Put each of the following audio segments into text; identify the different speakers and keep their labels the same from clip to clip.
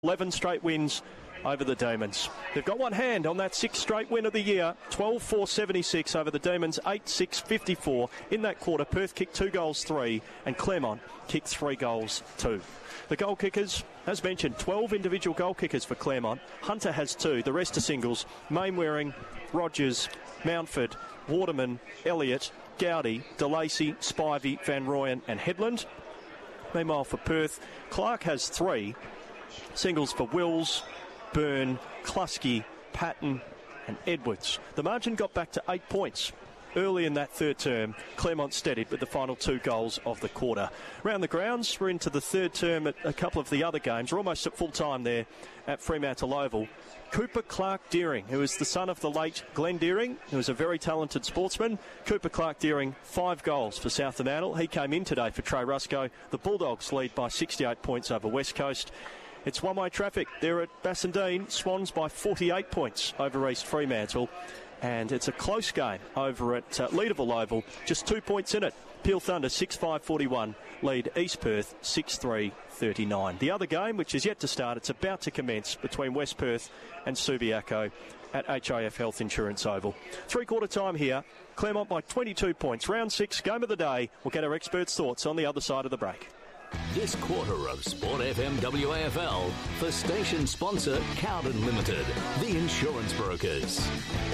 Speaker 1: 11 straight wins over the Demons. They've got one hand on that sixth straight win of the year, 12-4-76 over the Demons, 8-6-54. In that quarter, Perth kicked 2 goals, 3, and Claremont kicked 3 goals, 2. The goal kickers, as mentioned, 12 individual goal kickers for Claremont. Hunter has 2, the rest are singles. Mainwaring, Rogers, Mountford, Waterman, Elliott, Gowdy, DeLacy, Spivey, Van Rooyen and Headland. Meanwhile for Perth, Clark has 3. Singles for Wills, Byrne, Kluski, Patton and Edwards. The margin got back to 8 points. Early in that third term, Claremont steadied with the final 2 goals of the quarter. Round the grounds, we're into the third term at a couple of the other games. We're almost at full time there at Fremantle Oval. Cooper Clark Deering, who is the son of the late Glenn Deering, who was a very talented sportsman. Cooper Clark Deering, 5 goals for South Fremantle. He came in today for Trey Rusco. The Bulldogs lead by 68 points over West Coast. It's one-way traffic there at Bassendean. Swans by 48 points over East Fremantle. And it's a close game over at Leederville Oval. Just 2 points in it. Peel Thunder 6-5-41 lead East Perth 6-3-39. The other game, which is yet to start, it's about to commence between West Perth and Subiaco at HIF Health Insurance Oval. Three-quarter time here. Claremont by 22 points. Round 6, game of the day. We'll get our experts' thoughts on the other side of the break.
Speaker 2: This quarter of Sport FM WAFL for station sponsor Cowden Limited, the insurance brokers.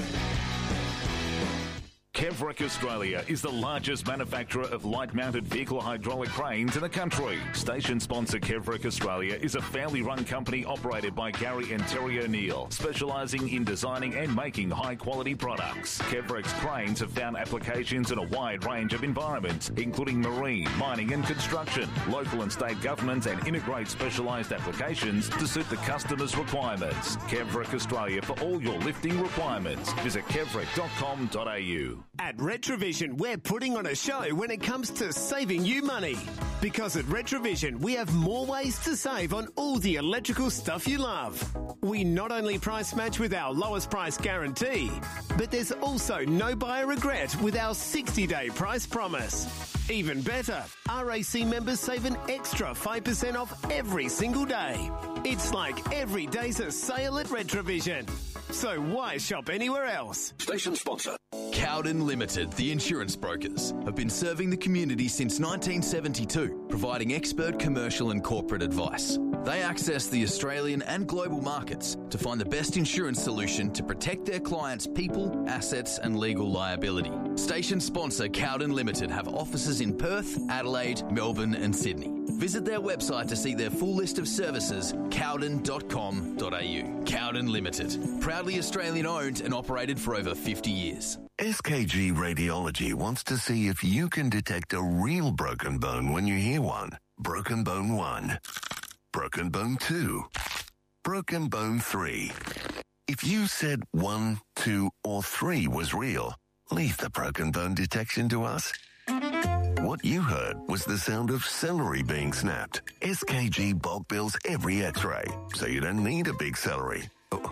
Speaker 3: Kevrick Australia is the largest manufacturer of light-mounted vehicle hydraulic cranes in the country. Station sponsor Kevrick Australia is a family-run company operated by Gary and Terry O'Neill, specialising in designing and making high-quality products. Kevrick's cranes have found applications in a wide range of environments, including marine, mining and construction, local and state governments, and integrate specialised applications to suit the customer's requirements. Kevrick Australia for all your lifting requirements. Visit kevrick.com.au.
Speaker 4: At Retrovision, we're putting on a show when it comes to saving you money. Because at Retrovision, we have more ways to save on all the electrical stuff you love. We not only price match with our lowest price guarantee, but there's also no buyer regret with our 60-day price promise. Even better, RAC members save an extra 5% off every single day. It's like every day's a sale at Retrovision. So why shop anywhere else?
Speaker 5: Station sponsor.
Speaker 6: Cowden Limited, the insurance brokers, have been serving the community since 1972, providing expert commercial and corporate advice. They access the Australian and global markets to find the best insurance solution to protect their clients' people, assets and legal liability. Station sponsor Cowden Limited have offices in Perth, Adelaide, Melbourne and Sydney. Visit their website to see their full list of services, cowden.com.au. Cowden Limited, proudly Australian owned and operated for over 50 years.
Speaker 7: SKG Radiology wants to see if you can detect a real broken bone when you hear one. Broken bone 1. Broken bone 2. Broken bone 3. If you said 1, 2 or 3 was real, leave the broken bone detection to us. What you heard was the sound of celery being snapped. SKG bulk bills every x-ray, so you don't need a big salary.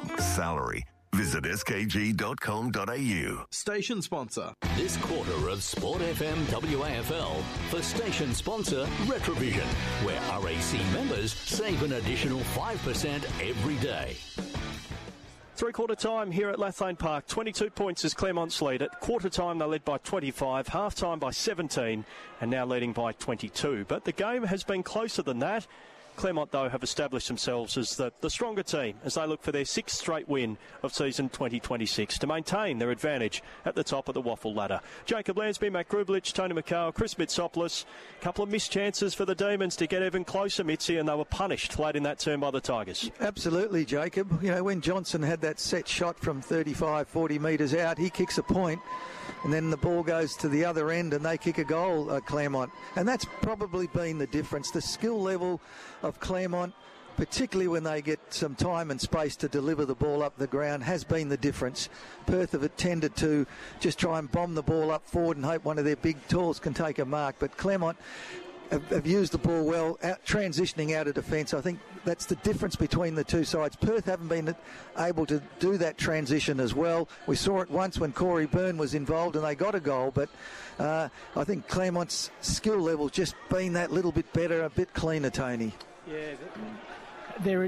Speaker 7: Visit skg.com.au.
Speaker 8: Station sponsor.
Speaker 2: This quarter of Sport FM WAFL for station sponsor Retrovision, where RAC members save an additional 5% every day.
Speaker 1: Three-quarter time here at Lathlane Park. 22 points is Claremont's lead. At quarter time, they led by 25, half-time by 17, and now leading by 22. But the game has been closer than that. Claremont, though, have established themselves as the stronger team as they look for their 6th straight win of season 2026 to maintain their advantage at the top of the waffle ladder. Jacob Lansby, Matt Grublich, Tony McHale, Chris Mitsopoulos. A couple of missed chances for the Demons to get even closer, Mitzi, and they were punished late in that term by the Tigers.
Speaker 9: Absolutely, Jacob. You know, when Johnson had that set shot from 35, 40 metres out, he kicks a point, and then the ball goes to the other end and they kick a goal, Claremont. And that's probably been the difference. The skill level of Claremont, particularly when they get some time and space to deliver the ball up the ground, has been the difference. Perth have tended to just try and bomb the ball up forward and hope one of their big talls can take a mark. But Claremont have used the ball well, transitioning out of defence. I think that's the difference between the two sides. Perth haven't been able to do that transition as well. We saw it once when Corey Byrne was involved and they got a goal, but I think Claremont's skill level just been that little bit better, a bit cleaner, Tony.
Speaker 10: Yeah,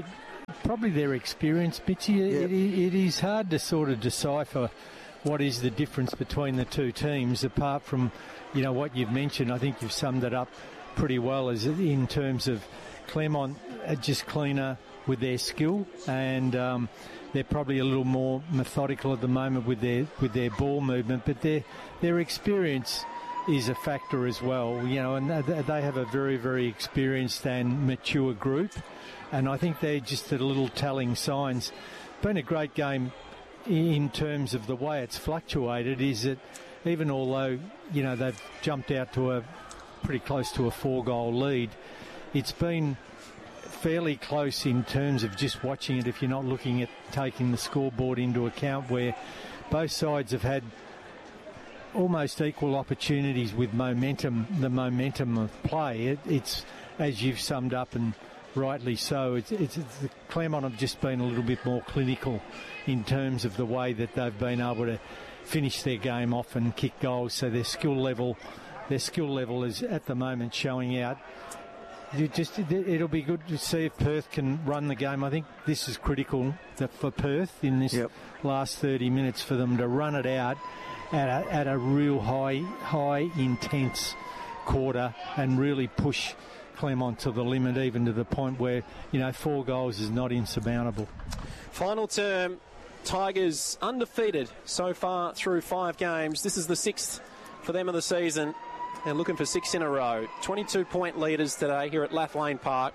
Speaker 5: Probably their experience, Mitchy.
Speaker 9: Yep.
Speaker 5: It is hard to sort of decipher what is the difference between the two teams, apart from, what you've mentioned. I think you've summed it up pretty well as in terms of Claremont are just cleaner with their skill, and they're probably a little more methodical at the moment with their ball movement, but their experience is a factor as well, and they have a very, very experienced and mature group, and I think they're just the little telling signs. Been a great game in terms of the way it's fluctuated, is that even although, they've jumped out to a pretty close to a 4-goal lead, it's been fairly close in terms of just watching it if you're not looking at taking the scoreboard into account, where both sides have had almost equal opportunities with the momentum of play. It's as you've summed up, and rightly so, it's the Claremont have just been a little bit more clinical in terms of the way that they've been able to finish their game off and kick goals, so their skill level is at the moment showing out. It'll be good to see if Perth can run the game. I think this is critical for Perth in this last 30 minutes, for them to run it out at a real high intense quarter and really push Claremont to the limit, even to the point where 4 goals is not insurmountable.
Speaker 8: Final term, Tigers undefeated so far through 5 games. This is the 6th for them of the season. They're looking for 6 in a row. 22-point leaders today here at Lathlane Park.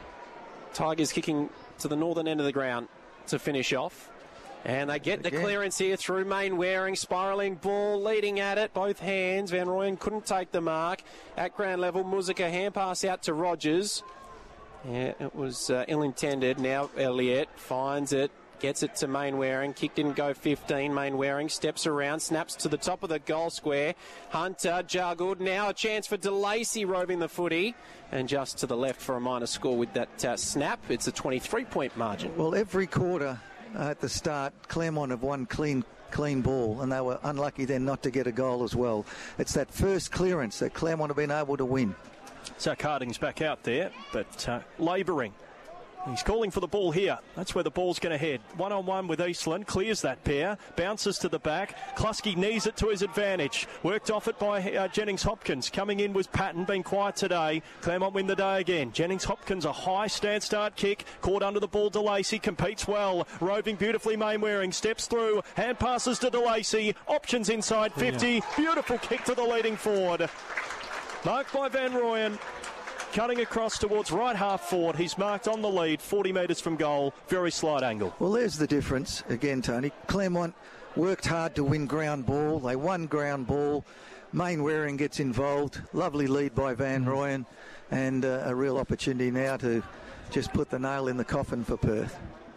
Speaker 8: Tigers kicking to the northern end of the ground to finish off. And they get the clearance here through Mainwaring. Spiralling ball, leading at it, both hands. Van Rooyen couldn't take the mark. At ground level, Muzika hand pass out to Rogers. Yeah, it was ill-intended. Now Elliott finds it. Gets it to Mainwaring. Kick didn't go 15. Mainwaring steps around, snaps to the top of the goal square. Hunter juggled. Now a chance for DeLacy roving the footy. And just to the left for a minor score with that snap. It's a 23-point margin.
Speaker 9: Well, every quarter at the start, Claremont have won clean ball, and they were unlucky then not to get a goal as well. It's that first clearance that Claremont have been able to win.
Speaker 1: Zach Harding's back out there, but labouring. He's calling for the ball here. That's where the ball's going to head. 1-on-1 with Eastland. Clears that pair. Bounces to the back. Kluski knees it to his advantage. Worked off it by Jennings-Hopkins. Coming in was Patton. Been quiet today. Claremont win the day again. Jennings-Hopkins, a high stand-start kick. Caught under the ball. DeLacy competes well. Roving beautifully. Mainwaring steps through. Hand passes to DeLacy. Options inside 50. Yeah. Beautiful kick to the leading forward. Marked by Van Rooyen. Cutting across towards right half forward. He's marked on the lead, 40 metres from goal. Very slight angle.
Speaker 9: Well, there's the difference again, Tony. Claremont worked hard to win ground ball. They won ground ball. Mainwaring gets involved. Lovely lead by Van Rooyen, and a real opportunity now to just put the nail in the coffin for Perth,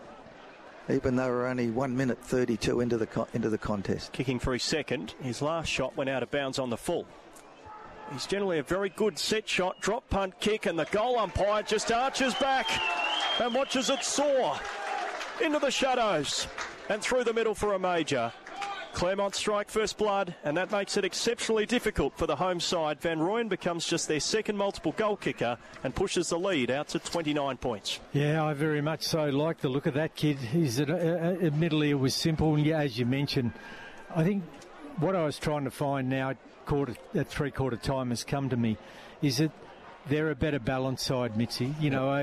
Speaker 9: even though we're only 1 minute 32 into the contest.
Speaker 1: Kicking for his second. His last shot went out of bounds on the full. He's generally a very good set shot, drop punt kick, and the goal umpire just arches back and watches it soar into the shadows and through the middle for a major. Claremont strike first blood, and that makes it exceptionally difficult for the home side. Van Rooyen becomes just their second multiple goal kicker and pushes the lead out to 29 points.
Speaker 5: Yeah, I very much so like the look of that kid. Admittedly, it was simple, and as you mentioned, I think what I was trying to find now at three-quarter time has come to me, is that they're a better balanced side, Mitzi,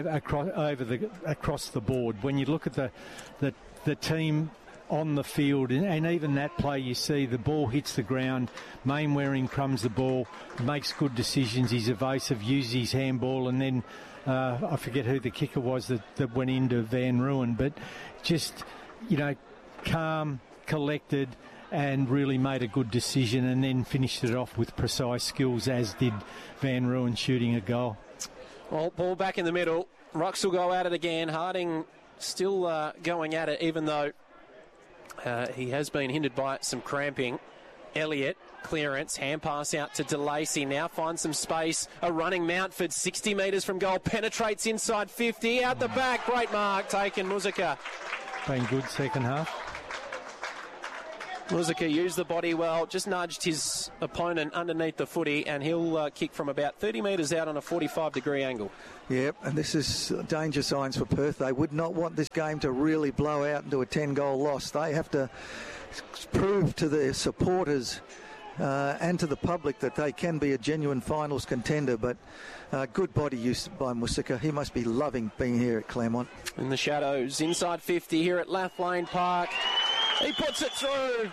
Speaker 5: across the board. When you look at the team on the field, and even that play, you see the ball hits the ground, Mainwaring crumbs the ball, makes good decisions, he's evasive, uses his handball, and then I forget who the kicker was that went into Van Rooyen, but just, calm, collected, and really made a good decision, and then finished it off with precise skills, as did Van Rooyen shooting a goal.
Speaker 8: Well, ball back in the middle. Rucks will go at it again. Harding still going at it, even though he has been hindered by some cramping. Elliott, clearance, hand pass out to DeLacy. Now finds some space. A running Mountford, 60 metres from goal. Penetrates inside 50. Out the back. Great mark taken, Muzika.
Speaker 5: Been good second half.
Speaker 8: Muzica used the body well, just nudged his opponent underneath the footy, and he'll kick from about 30 metres out on a 45-degree angle.
Speaker 9: Yep, and this is danger signs for Perth. They would not want this game to really blow out into a 10-goal loss. They have to prove to their supporters and to the public that they can be a genuine finals contender. But good body use by Muzica. He must be loving being here at Claremont.
Speaker 8: In the shadows, inside 50 here at Lathlane Park. He puts it through,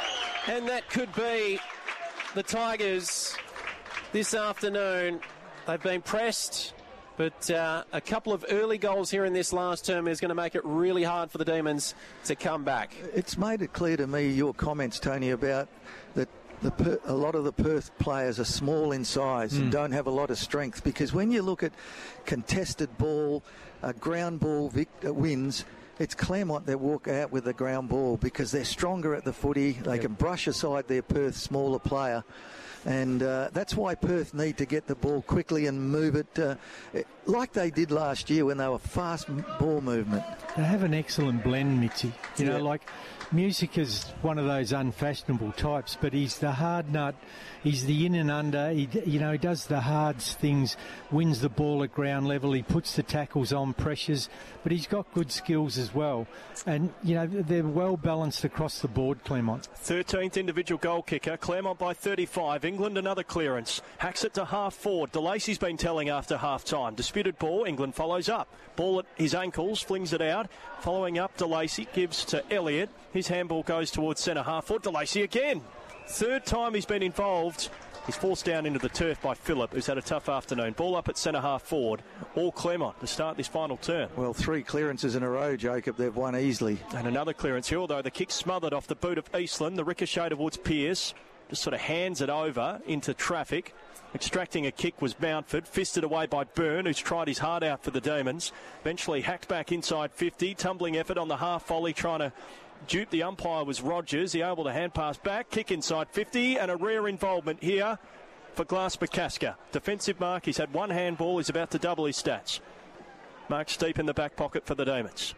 Speaker 8: and that could be the Tigers this afternoon. They've been pressed, but a couple of early goals here in this last term is going to make it really hard for the Demons to come back.
Speaker 9: It's made it clear to me, your comments, Tony, about that a lot of the Perth players are small in size and don't have a lot of strength, because when you look at contested ball, ground ball wins, it's Claremont that walk out with the ground ball because they're stronger at the footy. They can brush aside their Perth smaller player. And that's why Perth need to get the ball quickly and move it like they did last year when they were fast ball movement.
Speaker 5: They have an excellent blend, Mitzi. You know, like Muzica's one of those unfashionable types, but he's the hard nut. He's the in and under. He does the hard things, wins the ball at ground level. He puts the tackles on, pressures, but he's got good skills as well. And, they're well balanced across the board, Claremont.
Speaker 1: 13th individual goal kicker. Claremont by 35. England another clearance. Hacks it to half forward. DeLacy's been telling after half time. Disputed ball. England follows up. Ball at his ankles. Flings it out. Following up, DeLacy gives to Elliott. His handball goes towards centre half forward. DeLacy again. Third time he's been involved. He's forced down into the turf by Phillip, who's had a tough afternoon. Ball up at centre half forward. All Claremont to start this final term.
Speaker 9: Well, 3 clearances in a row, Jacob. They've won easily.
Speaker 1: And another clearance here, although the kick smothered off the boot of Eastland. The ricochet towards Pearce. Just sort of hands it over into traffic. Extracting a kick was Mountford. Fisted away by Byrne, who's tried his heart out for the Demons. Eventually hacked back inside 50. Tumbling effort on the half volley, trying to dupe the umpire was Rogers. He able to hand pass back. Kick inside 50. And a rare involvement here for Glass McCasker. Defensive mark. He's had one handball. He's about to double his stats. Mark's deep in the back pocket for the Demons.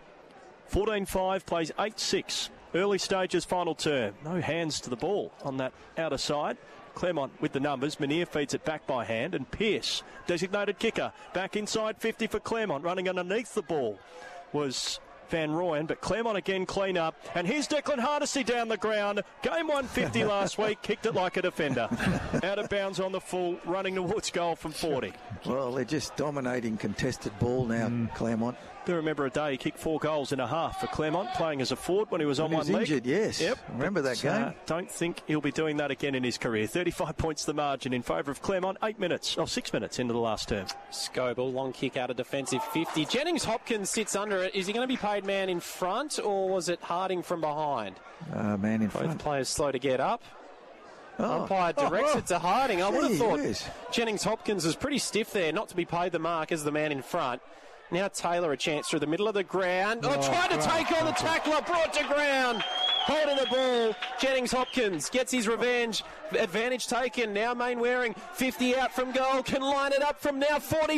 Speaker 1: 14-5 plays 8-6. Early stages, final term. No hands to the ball on that outer side. Claremont with the numbers. Menier feeds it back by hand. And Pearce, designated kicker, back inside 50 for Claremont. Running underneath the ball was Van Rooyen, but Claremont again clean up. And here's Declan Hardesty down the ground. Game 150 last week, kicked it like a defender. Out of bounds on the full, running towards goal from 40.
Speaker 9: Well, they're just dominating contested ball now, Claremont.
Speaker 1: Do remember a day he kicked 4 goals and a half for Claremont, playing as a forward when he was on one leg.
Speaker 9: He was injured, yes.
Speaker 1: Yep.
Speaker 9: Remember that game?
Speaker 1: Don't think he'll be doing that again in his career. 35 points the margin in favour of Claremont. 6 minutes into the last term.
Speaker 8: Scoble, long kick out of defensive 50. Jennings Hopkins sits under it. Is he going to be paid man in front, or was it Harding from behind?
Speaker 9: Man in front.
Speaker 8: Both players slow to get up. Umpire directs it to Harding. I would have thought Jennings Hopkins was pretty stiff there, not to be paid the mark as the man in front. Now Taylor a chance through the middle of the ground. Tried to take on the tackler, brought to ground. Holding the ball, Jennings Hopkins gets his revenge. Advantage taken. Now Mainwaring, 50 out from goal, can line it up from now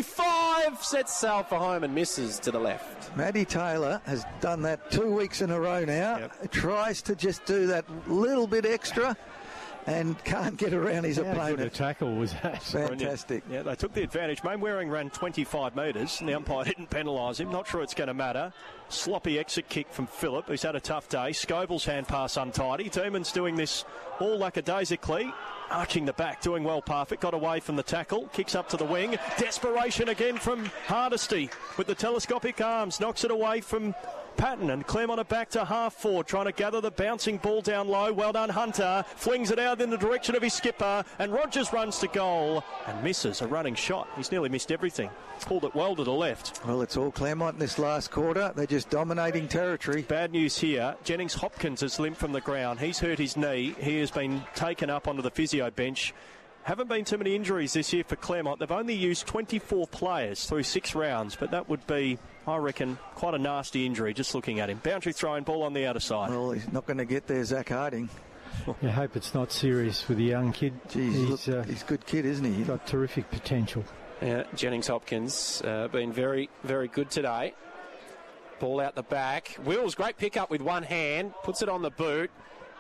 Speaker 8: 45. Sets sail for home and misses to the left.
Speaker 9: Matty Taylor has done that 2 weeks in a row now. Yep. Tries to just do that little bit extra and can't get around his opponent.
Speaker 5: How good a tackle was that?
Speaker 9: Fantastic.
Speaker 1: Yeah, they took the advantage. Mainwaring ran 25 metres and the umpire didn't penalise him. Not sure it's going to matter. Sloppy exit kick from Phillip, who's had a tough day. Scoble's hand pass untidy. Demons doing this all lackadaisically. Arching the back, doing well, Parfitt. Got away from the tackle. Kicks up to the wing. Desperation again from Hardesty with the telescopic arms. Knocks it away from Patton, and Claremont are back to half forward, trying to gather the bouncing ball down low. Well done, Hunter. Flings it out in the direction of his skipper, and Rogers runs to goal and misses a running shot. He's nearly missed everything. Pulled it well to the left.
Speaker 9: Well, it's all Claremont in this last quarter. They're just dominating territory.
Speaker 1: Bad news here. Jennings Hopkins has limped from the ground. He's hurt his knee. He has been taken up onto the physio bench. Haven't been too many injuries this year for Claremont. They've only used 24 players through 6 rounds, but that would be, I reckon, quite a nasty injury just looking at him. Boundary throwing ball on the outer side.
Speaker 9: Well, he's not going to get there, Zach Harding.
Speaker 5: I hope it's not serious with the young kid.
Speaker 9: He's a good kid, isn't he?
Speaker 5: He's got terrific potential.
Speaker 8: Yeah, Jennings Hopkins been very, very good today. Ball out the back. Wills, great pick up with one hand. Puts it on the boot.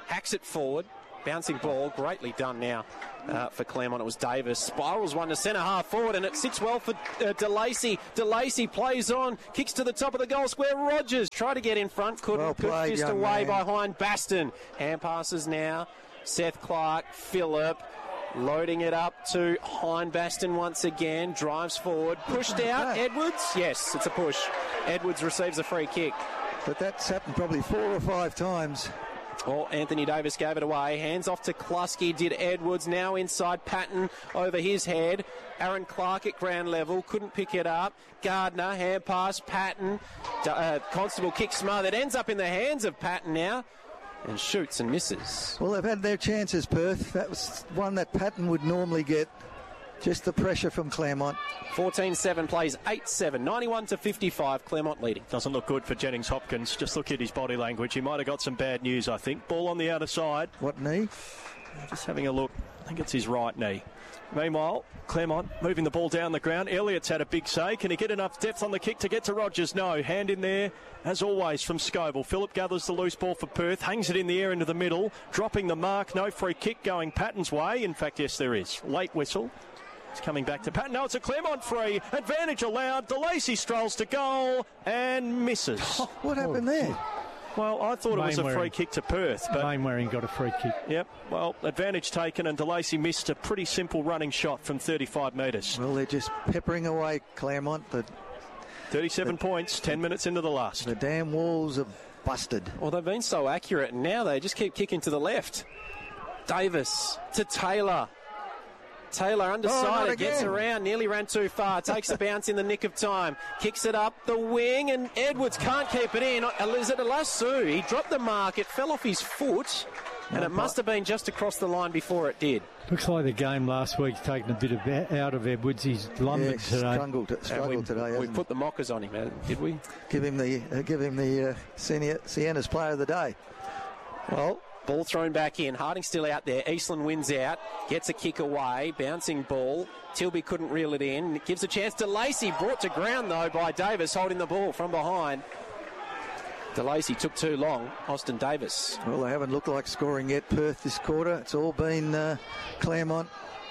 Speaker 8: hacks it forward. Bouncing ball, greatly done now for Claremont. It was Davis. Spirals one to centre half forward, and it sits well for DeLacy. DeLacy plays on, kicks to the top of the goal square. Rogers tried to get in front, couldn't.
Speaker 9: Well played,
Speaker 8: just away behind Baston. Hand passes now. Seth Clark, Phillip. Loading it up to Hindbaston once again. Drives forward. Pushed out. Edwards. Yes, it's a push. Edwards receives a free kick.
Speaker 9: But that's happened probably 4 or 5 times.
Speaker 8: Oh, Anthony Davis gave it away. Hands off to Kluski. Did Edwards. Now inside Patton over his head. Aaron Clark at ground level. Couldn't pick it up. Gardner. Hand pass. Patton. Constable kick smothered. Ends up in the hands of Patton now. And shoots and misses.
Speaker 9: Well, they've had their chances, Perth. That was one that Patton would normally get. Just the pressure from Claremont.
Speaker 8: 14-7 plays 8-7. 91-55. Claremont leading.
Speaker 1: Doesn't look good for Jennings Hopkins. Just look at his body language. He might have got some bad news, I think. Ball on the outer side.
Speaker 9: What knee?
Speaker 1: Just having a look. I think it's his right knee. Meanwhile, Claremont moving the ball down the ground. Elliott's had a big say. Can he get enough depth on the kick to get to Rogers? No. Hand in there, as always, from Scoble. Phillip gathers the loose ball for Perth. Hangs it in the air into the middle. Dropping the mark. No free kick going Patton's way. In fact, yes, there is. Late whistle. It's coming back to Patton. No, it's a Claremont free. Advantage allowed. DeLacy strolls to goal and misses.
Speaker 9: What happened there?
Speaker 1: Well, I thought it was a free kick to Perth. But
Speaker 5: Mainwaring got a free kick.
Speaker 1: Yep. Well, advantage taken, and DeLacy missed a pretty simple running shot from 35 metres.
Speaker 9: Well, they're just peppering away, Claremont.
Speaker 1: 37 points, 10 minutes into the last.
Speaker 9: The damn walls are busted.
Speaker 8: Well, they've been so accurate, and now they just keep kicking to the left. Davis to Taylor. Taylor undecided, gets around, nearly ran too far, takes a bounce in the nick of time, kicks it up the wing, and Edwards can't keep it in. Is it Elasu? He dropped the mark, it fell off his foot, and it must have been just across the line before it did.
Speaker 5: Looks like the game last week's taken a bit out of Edwards. He's lumbered today.
Speaker 9: Struggled today.
Speaker 8: We put the mockers on him, did we?
Speaker 9: Give him the Siena's Player of the Day.
Speaker 8: Well, ball thrown back in. Harding still out there. Eastland wins out. Gets a kick away. Bouncing ball. Tilby couldn't reel it in. It gives a chance to Lacey. Brought to ground, though, by Davis, holding the ball from behind. DeLacy took too long. Austin Davis.
Speaker 9: Well, they haven't looked like scoring yet, Perth, this quarter. It's all been Claremont.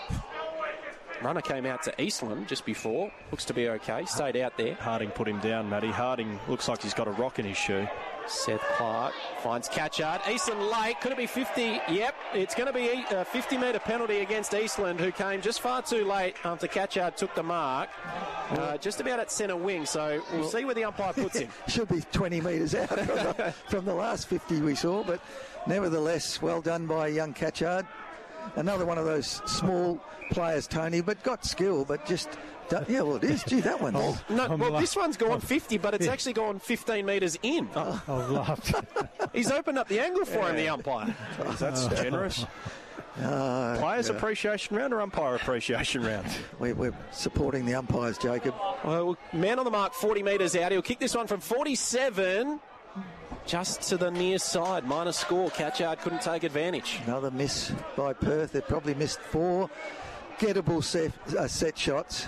Speaker 8: Runner came out to Eastland just before. Looks to be okay. Stayed out there.
Speaker 1: Harding put him down, Matty. Harding looks like he's got a rock in his shoe.
Speaker 8: Seth Clark finds Catchard. Eastland late. Could it be 50? Yep. It's going to be a 50-metre penalty against Eastland, who came just far too late after Catchard took the mark. Just about at centre wing, so we'll see where the umpire puts him.
Speaker 9: Should be 20 metres out from the last 50 we saw, but nevertheless, well done by young Catchard. Another one of those small players, Tony, but got skill, but just... Yeah, well, it is. Gee, that one.
Speaker 8: This one's gone 50, but it's actually gone 15 metres in.
Speaker 5: I've laughed.
Speaker 8: He's opened up the angle for him, the umpire.
Speaker 1: That's generous. Players appreciation round or umpire appreciation round?
Speaker 9: We're supporting the umpires, Jacob.
Speaker 8: Well, man on the mark, 40 metres out. He'll kick this one from 47. Just to the near side. Minor score. Catchard couldn't take advantage.
Speaker 9: Another miss by Perth. They probably missed 4 gettable set shots.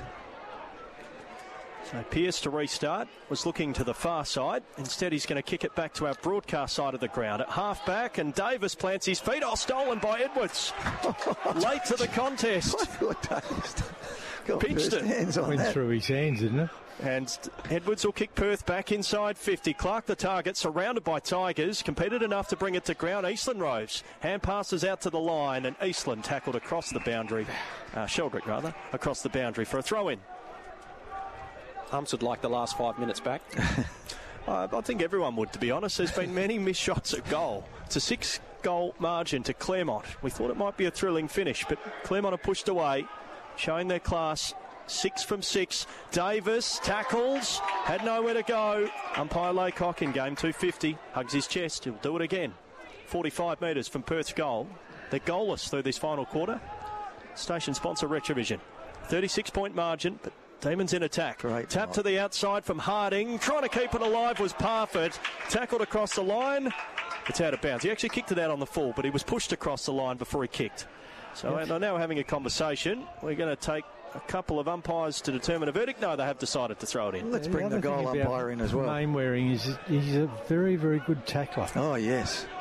Speaker 1: So Pearce to restart, was looking to the far side. Instead, he's going to kick it back to our broadcast side of the ground. At half-back, and Davis plants his feet. Stolen by Edwards. Late to the contest.
Speaker 9: I thought Davis got
Speaker 1: pinched it.
Speaker 9: Hands on
Speaker 5: Went
Speaker 9: that.
Speaker 5: through his hands, didn't it?
Speaker 1: And Edwards will kick Perth back inside 50. Clark, the target, surrounded by Tigers. Competed enough to bring it to ground. Eastland rose. Hand passes out to the line, and Eastland tackled across the boundary. Sheldrick, rather, across the boundary for a throw-in.
Speaker 8: Humps would like the last 5 minutes back.
Speaker 1: I think everyone would, to be honest. There's been many missed shots at goal. It's a 6-goal margin to Claremont. We thought it might be a thrilling finish, but Claremont have pushed away, showing their class. 6 from 6. Davis tackles, had nowhere to go. Umpire Laycock in game 250 hugs his chest. He'll do it again. 45 metres from Perth's goal. They're goalless through this final quarter. Station sponsor Retrovision. 36-point margin, but Demons in attack.
Speaker 9: Great
Speaker 1: Tap to the outside from Harding. Trying to keep it alive was Parfitt. Tackled across the line. It's out of bounds. He actually kicked it out on the full, but he was pushed across the line before he kicked. So they're now having a conversation. We're going to take a couple of umpires to determine a verdict. No, they have decided to throw it in.
Speaker 9: Let's bring the goal umpire in as well.
Speaker 5: Mainwaring, he's a very, very good tackler.
Speaker 9: Oh, yes.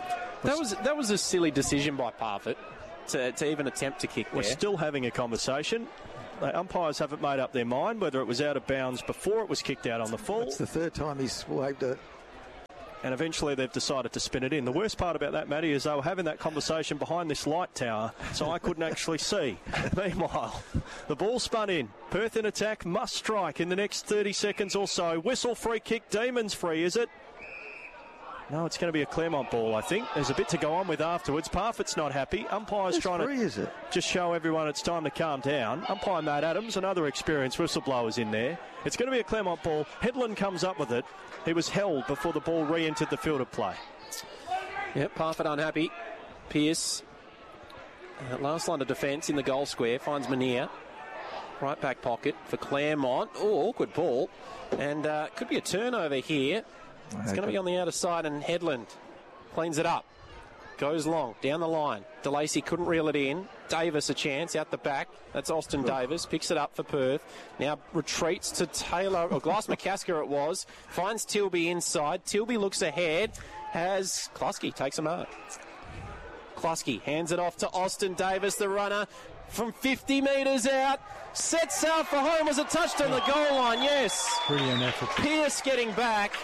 Speaker 8: That was a silly decision by Parfitt to even attempt to kick there.
Speaker 1: We're still having a conversation. The umpires haven't made up their mind whether it was out of bounds before it was kicked out on the full.
Speaker 9: It's the third time he's waved it.
Speaker 1: And eventually they've decided to spin it in. The worst part about that, Matty, is they were having that conversation behind this light tower, so I couldn't actually see. Meanwhile, the ball spun in. Perth in attack, must strike in the next 30 seconds or so. Whistle, free kick, Demons free, is it? No, it's going to be a Claremont ball, I think. There's a bit to go on with afterwards. Parfitt's not happy. Umpire's trying to just show everyone it's time to calm down. Umpire Matt Adams, another experienced whistleblower's in there. It's going to be a Claremont ball. Headland comes up with it. He was held before the ball re-entered the field of play.
Speaker 8: Yep, Parfitt unhappy. Pearce, last line of defence in the goal square, finds Manier. Right back pocket for Claremont. Oh, awkward ball. And could be a turnover here. It's going to be on the outer side, and Headland cleans it up. Goes long, down the line. DeLacy couldn't reel it in. Davis a chance, out the back. That's Austin Davis. Picks it up for Perth. Now retreats to Taylor, or Glass McCasker it was. Finds Tilby inside. Tilby looks ahead. Has Kluski, takes a mark. Kluski hands it off to Austin Davis, the runner. From 50 metres out. Sets sail for home. Was it touched on the goal line? Yes.
Speaker 5: Brilliant effort.
Speaker 8: Pearce getting back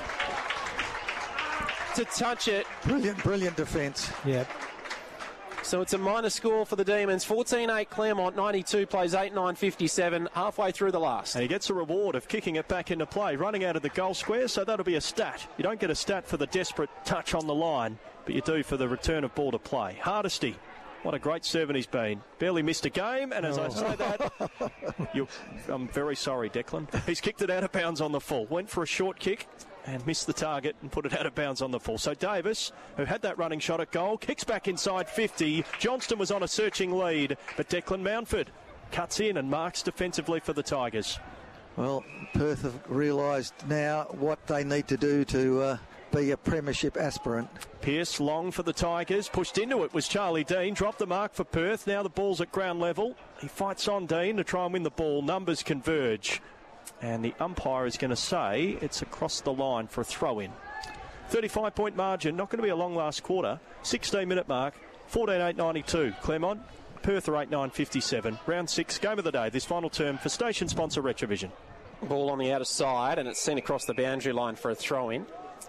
Speaker 8: to touch it.
Speaker 9: Brilliant defence.
Speaker 5: Yep.
Speaker 8: So it's a minor score for the Demons. 14-8 Claremont, 92 plays 8-9-57, halfway through the last.
Speaker 1: And he gets a reward of kicking it back into play, running out of the goal square, so that'll be a stat. You don't get a stat for the desperate touch on the line, but you do for the return of ball to play. Hardesty. What a great servant he's been. Barely missed a game, and as I say that, I'm very sorry, Declan. He's kicked it out of bounds on the full. Went for a short kick and missed the target and put it out of bounds on the full. So Davis, who had that running shot at goal, kicks back inside 50. Johnston was on a searching lead, but Declan Mountford cuts in and marks defensively for the Tigers.
Speaker 9: Well, Perth have realised now what they need to do to be a premiership aspirant.
Speaker 1: Pearce long for the Tigers. Pushed into it was Charlie Dean. Dropped the mark for Perth. Now the ball's at ground level. He fights on Dean to try and win the ball. Numbers converge. And the umpire is going to say it's across the line for a throw-in. 35-point margin. Not going to be a long last quarter. 16-minute mark. 14-8-92. Claremont. Perth are 8-9-57. Round 6. Game of the day. This final term for station sponsor Retrovision.
Speaker 8: Ball on the outer side, and it's sent across the boundary line for a throw-in.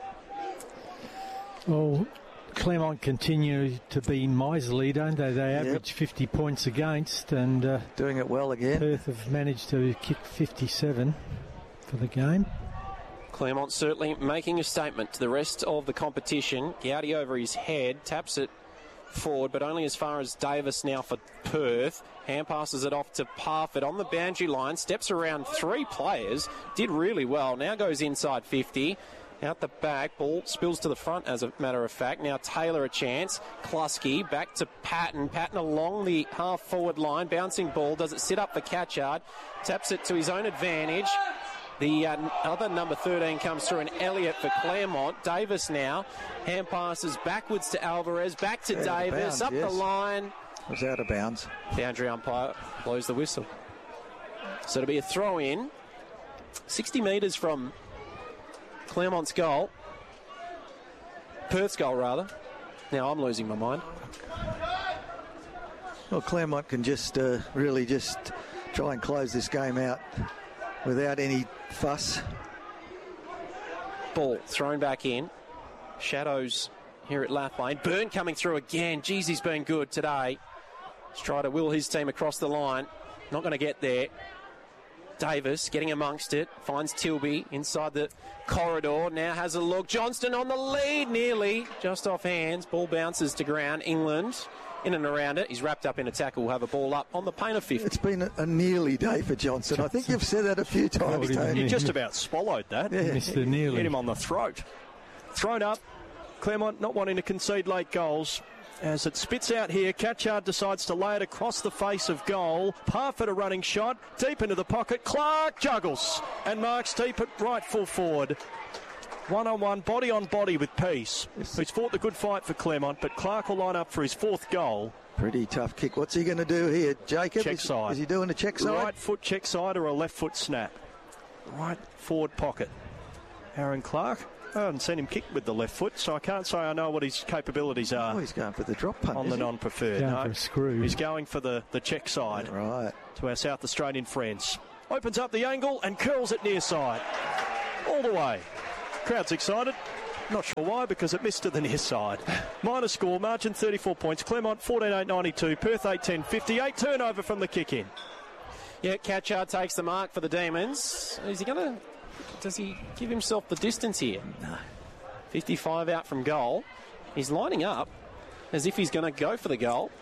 Speaker 5: Well, Claremont continue to be miserly, don't they? They average 50 points against, and
Speaker 9: doing it well again.
Speaker 5: Perth have managed to kick 57 for the game.
Speaker 8: Claremont certainly making a statement to the rest of the competition. Gowdy over his head, taps it forward, but only as far as Davis now for Perth. Hand passes it off to Parfitt on the boundary line, steps around three players, did really well. Now goes inside 50. Out the back, ball spills to the front as a matter of fact. Now Taylor a chance. Kluski back to Patton. Patton along the half-forward line. Bouncing ball. Does it sit up for Catchard? Taps it to his own advantage. The other number 13 comes through, and Elliott for Claremont. Davis now. Hand passes backwards to Alvarez. Back to Davis. Up the line.
Speaker 9: It was out of bounds.
Speaker 8: Boundary umpire blows the whistle. So it'll be a throw-in. 60 metres from Claremont's goal. Perth's goal, rather. Now I'm losing my mind.
Speaker 9: Well, Claremont can just really just try and close this game out without any fuss.
Speaker 8: Ball thrown back in. Shadows here at Lathlane. Byrne coming through again. Jeez, he's been good today. He's tried to will his team across the line. Not going to get there. Davis getting amongst it, finds Tilby inside the corridor, now has a look. Johnston on the lead, nearly, just off hands. Ball bounces to ground. England in and around it. He's wrapped up in a tackle, will have a ball up on the paint of 50.
Speaker 9: It's been a nearly day for Johnston. I think you've said that a few times, Tony.
Speaker 1: He just about swallowed that.
Speaker 5: Yeah. Mr. Nearly.
Speaker 1: Hit him on the throat. Thrown up. Claremont not wanting to concede late goals. As it spits out here, Catchard decides to lay it across the face of goal. Parfitt a running shot, deep into the pocket. Clark juggles and marks deep at right full forward. One-on-one, body-on-body with Peace, who's fought the good fight for Claremont, but Clark will line up for his fourth goal.
Speaker 9: Pretty tough kick. What's he going to do here, Jacob?
Speaker 1: Check side.
Speaker 9: Is he doing a check side?
Speaker 1: Right foot check side or a left foot snap? Right forward pocket. Aaron Clark I haven't seen him kick with the left foot, so I can't say I know what his capabilities are.
Speaker 9: Oh, he's going for the drop punt
Speaker 1: on the non-preferred.
Speaker 5: Going for a screw.
Speaker 1: He's going for the check side.
Speaker 9: Right.
Speaker 1: To our South Australian friends. Opens up the angle and curls it near side. All the way. Crowd's excited. Not sure why, because it missed to the near side. Minor score, margin 34 points. Claremont 14-8-92. Perth 8-10. 58 turnover from the kick-in.
Speaker 8: Yeah, Catchard takes the mark for the Demons. Is he going to... Does he give himself the distance here?
Speaker 9: No.
Speaker 8: 55 out from goal. He's lining up as if he's going to go for the goal.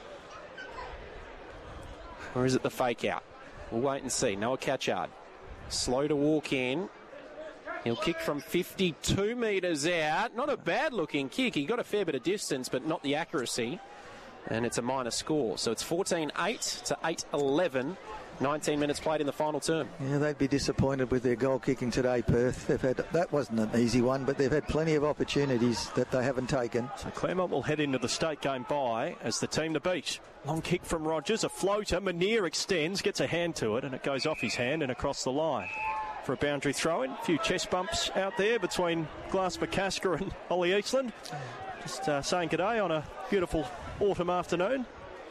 Speaker 8: Or is it the fake out? We'll wait and see. Noah Catchard. Slow to walk in. He'll kick from 52 metres out. Not a bad looking kick. He got a fair bit of distance, but not the accuracy. And it's a minor score. So it's 14-8 to 8-11. 19 minutes played in the final term.
Speaker 9: Yeah, they'd be disappointed with their goal kicking today, Perth. That wasn't an easy one, but they've had plenty of opportunities that they haven't taken.
Speaker 1: So Claremont will head into the state game bye as the team to beat. Long kick from Rogers, a floater. Munir extends, gets a hand to it, and it goes off his hand and across the line for a boundary throw-in. A few chest bumps out there between Glass McCasker and Ollie Eastland. Just saying good day on a beautiful autumn afternoon.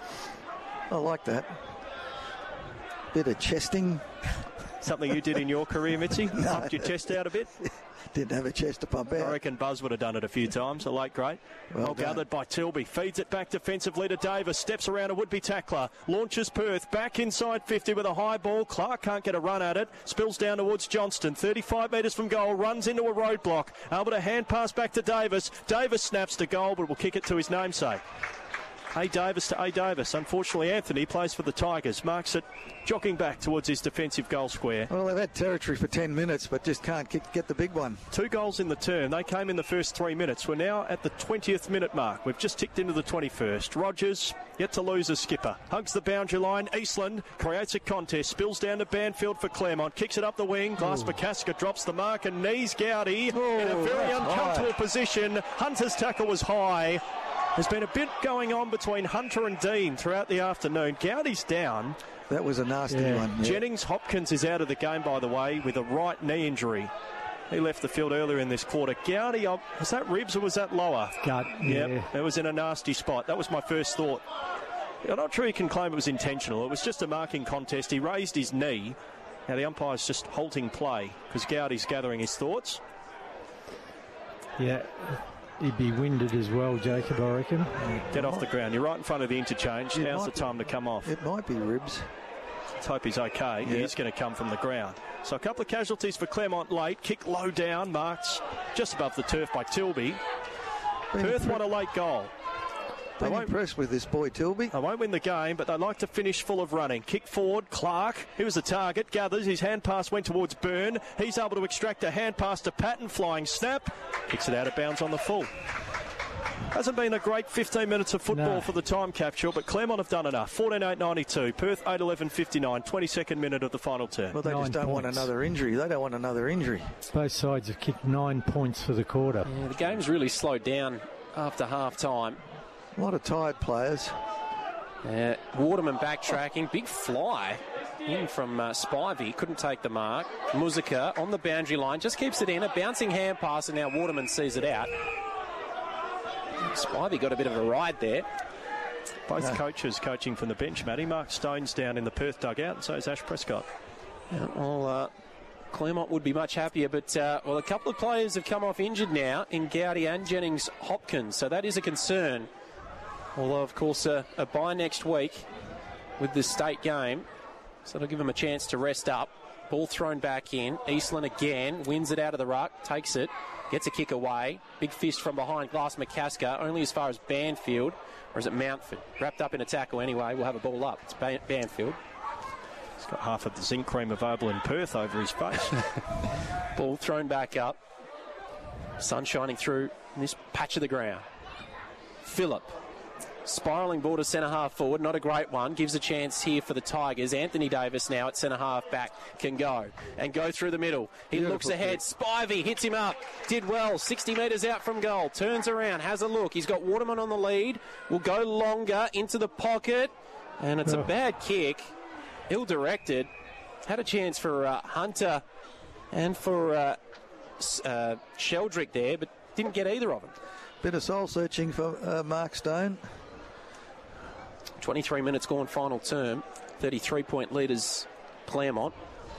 Speaker 9: I like that. Bit of chesting.
Speaker 1: Something you did in your career, Mitzi?
Speaker 9: No.
Speaker 1: Pumped your chest out a bit?
Speaker 9: Didn't have a chest to pump out.
Speaker 1: I reckon Buzz would have done it a few times. A late great. Well gathered by Tilby. Feeds it back defensively to Davis. Steps around a would-be tackler. Launches Perth. Back inside 50 with a high ball. Clark can't get a run at it. Spills down towards Johnston. 35 metres from goal. Runs into a roadblock. Able to hand pass back to Davis. Davis snaps to goal, but will kick it to his namesake. A. Davis to A. Davis. Unfortunately, Anthony plays for the Tigers. Marks it, jogging back towards his defensive goal square.
Speaker 9: Well, they've had territory for 10 minutes, but just can't get the big one.
Speaker 1: 2 goals in the term. They came in the first 3 minutes. We're now at the 20th minute mark. We've just ticked into the 21st. Rogers, yet to lose a skipper. Hugs the boundary line. Eastland creates a contest. Spills down to Banfield for Claremont. Kicks it up the wing. Glass McCasker drops the mark and knees Gowdy in a very uncomfortable position. Hunter's tackle was high. There's been a bit going on between Hunter and Dean throughout the afternoon. Gowdy's down.
Speaker 9: That was a nasty one. Yeah.
Speaker 1: Jennings Hopkins is out of the game, by the way, with a right knee injury. He left the field earlier in this quarter. Gowdy, was that ribs or was that lower?
Speaker 5: Gut.
Speaker 1: Yep,
Speaker 5: yeah.
Speaker 1: it was in a nasty spot. That was my first thought. I'm not sure he can claim it was intentional. It was just a marking contest. He raised his knee. Now the umpire's just halting play because Gowdy's gathering his thoughts.
Speaker 5: Yeah. He'd be winded as well, Jacob, I reckon.
Speaker 1: Get off the ground. You're right in front of the interchange. Now's the time to come off.
Speaker 9: It might be ribs.
Speaker 1: Let's hope he's okay. Yeah. He's going to come from the ground. So a couple of casualties for Claremont late. Kick low down, marked just above the turf by Tilby. Perth won a late goal.
Speaker 9: I'm impressed with this boy, Tilby.
Speaker 1: They won't win the game, but they like to finish full of running. Kick forward, Clark. He was the target. Gathers. His hand pass went towards Byrne. He's able to extract a hand pass to Patton. Flying snap. Kicks it out of bounds on the full. Hasn't been a great 15 minutes of football for the time capsule, but Claremont have done enough. 14-8-92. Perth 8-11-59. 22nd minute of the final term.
Speaker 9: Well, they just don't want another injury. They don't want another injury.
Speaker 5: Both sides have kicked 9 points for the quarter.
Speaker 8: Yeah, the game's really slowed down after half-time.
Speaker 9: A lot of tired players.
Speaker 8: Waterman backtracking. Big fly in from Spivey. Couldn't take the mark. Muzica on the boundary line. Just keeps it in. A bouncing hand pass, and now Waterman sees it out. Spivey got a bit of a ride there.
Speaker 1: Both coaches coaching from the bench, Matty. Mark Stone's down in the Perth dugout, and so is Ash Prescott.
Speaker 8: Claremont would be much happier, but a couple of players have come off injured now in Gowdy and Jennings Hopkins, so that is a concern. Although, of course, a bye next week with the state game, so it'll give them a chance to rest up. Ball thrown back in. Eastland again, wins it out of the ruck, takes it, gets a kick away. Big fist from behind Glass McCasker, only as far as Banfield, or is it Mountford? Wrapped up in a tackle anyway, we'll have a ball up. It's Banfield.
Speaker 1: He's got half of the zinc cream available in Perth over his face.
Speaker 8: Ball thrown back up. Sun shining through in this patch of the ground. Phillip. Spiralling ball to centre-half forward, not a great one. Gives a chance here for the Tigers. Anthony Davis now at centre-half back can go through the middle. He looks ahead. Spivey hits him up. Did well. 60 metres out from goal. Turns around, has a look. He's got Waterman on the lead. Will go longer into the pocket. And it's a bad kick. Ill-directed. Had a chance for Hunter and for Sheldrick there, but didn't get either of them.
Speaker 9: Bit of soul searching for Mark Stone.
Speaker 8: 23 minutes gone, final term. 33-point leaders Claremont.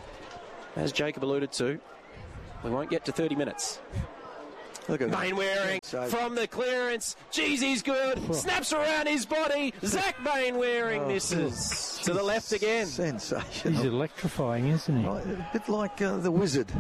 Speaker 8: As Jacob alluded to, we won't get to 30 minutes.
Speaker 9: Look at
Speaker 8: Bainwaring from the clearance. Jeez, he's good. Snaps around his body. Zach Bainwaring misses to the left again.
Speaker 9: Sensational.
Speaker 5: He's electrifying, isn't he?
Speaker 9: A bit like the Wizard.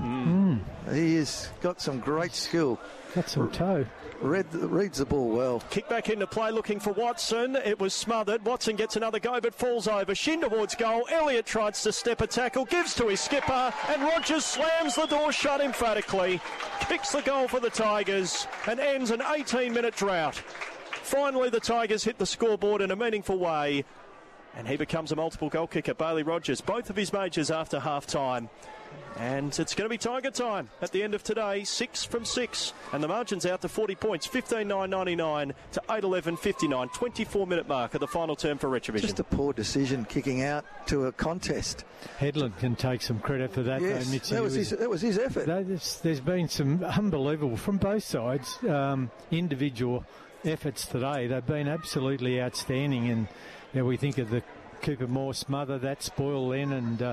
Speaker 9: He has got some great skill.
Speaker 5: Got some toe.
Speaker 9: Reads the ball well.
Speaker 1: Kick back into play looking for Watson. It was smothered. Watson gets another go but falls over. Shin towards goal. Elliott tries to step a tackle. Gives to his skipper. And Rogers slams the door shut emphatically. Kicks the goal for the Tigers and ends an 18-minute drought. Finally, the Tigers hit the scoreboard in a meaningful way. And he becomes a multiple goal kicker, Bailey Rogers. Both of his majors after half-time. And it's going to be Tiger time at the end of today, 6 from 6. And the margin's out to 40 points, 15-9.99 to 8-11.59. 24-minute mark at the final term for Retrovision.
Speaker 9: Just a poor decision kicking out to a contest.
Speaker 5: Headland can take some credit for that,
Speaker 9: yes,
Speaker 5: though, Mitzi.
Speaker 9: That was his effort.
Speaker 5: There's been some unbelievable, from both sides, individual efforts today. They've been absolutely outstanding. And we think of the Cooper Moore smother, that spoil then, and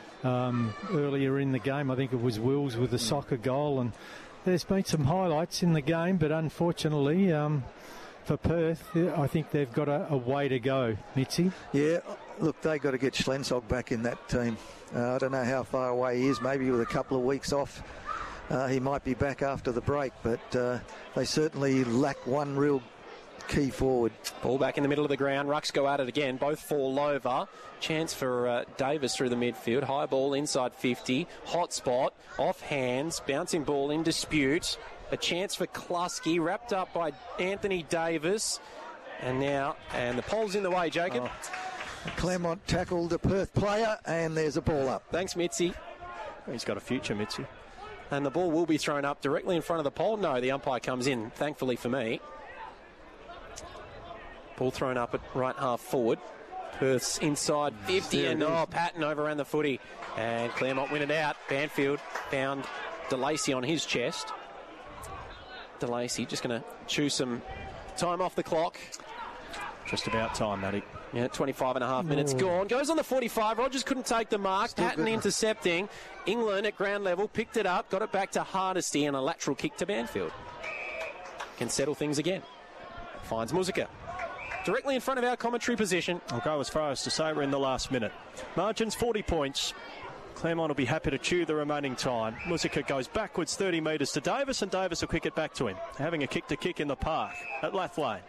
Speaker 5: earlier in the game, I think it was Wills with the soccer goal, and there's been some highlights in the game, but unfortunately for Perth, I think they've got a way to go, Mitzi.
Speaker 9: Yeah, look, they've got to get Schlensog back in that team. I don't know how far away he is, maybe with a couple of weeks off. He might be back after the break, but they certainly lack one real key forward.
Speaker 8: Ball back in the middle of the ground. Rucks go at it again. Both fall over. Chance for Davis through the midfield. High ball inside 50. Hot spot. Off hands. Bouncing ball in dispute. A chance for Klusky. Wrapped up by Anthony Davis. And the pole's in the way, Jacob.
Speaker 9: Claremont tackled a Perth player, and there's a ball up.
Speaker 8: Thanks, Mitzi.
Speaker 1: He's got a future, Mitzi.
Speaker 8: And the ball will be thrown up directly in front of the pole. No, the umpire comes in, thankfully for me. Ball thrown up at right half forward. Perth's inside 50, and Patton overran the footy. And Claremont win it out. Banfield found DeLacy on his chest. DeLacy just going to chew some time off the clock.
Speaker 1: Just about time, Matty.
Speaker 8: Yeah, 25 and a half minutes gone. Goes on the 45. Rogers couldn't take the mark. Patton intercepting. England at ground level picked it up, got it back to Hardesty, and a lateral kick to Banfield. Can settle things again. Finds Musica. Directly in front of our commentary position.
Speaker 1: I'll go as far as to say we're in the last minute. Margin's 40 points. Claremont will be happy to chew the remaining time. Musica goes backwards 30 metres to Davis, and Davis will kick it back to him. Having a kick-to-kick in the park at Lathlane.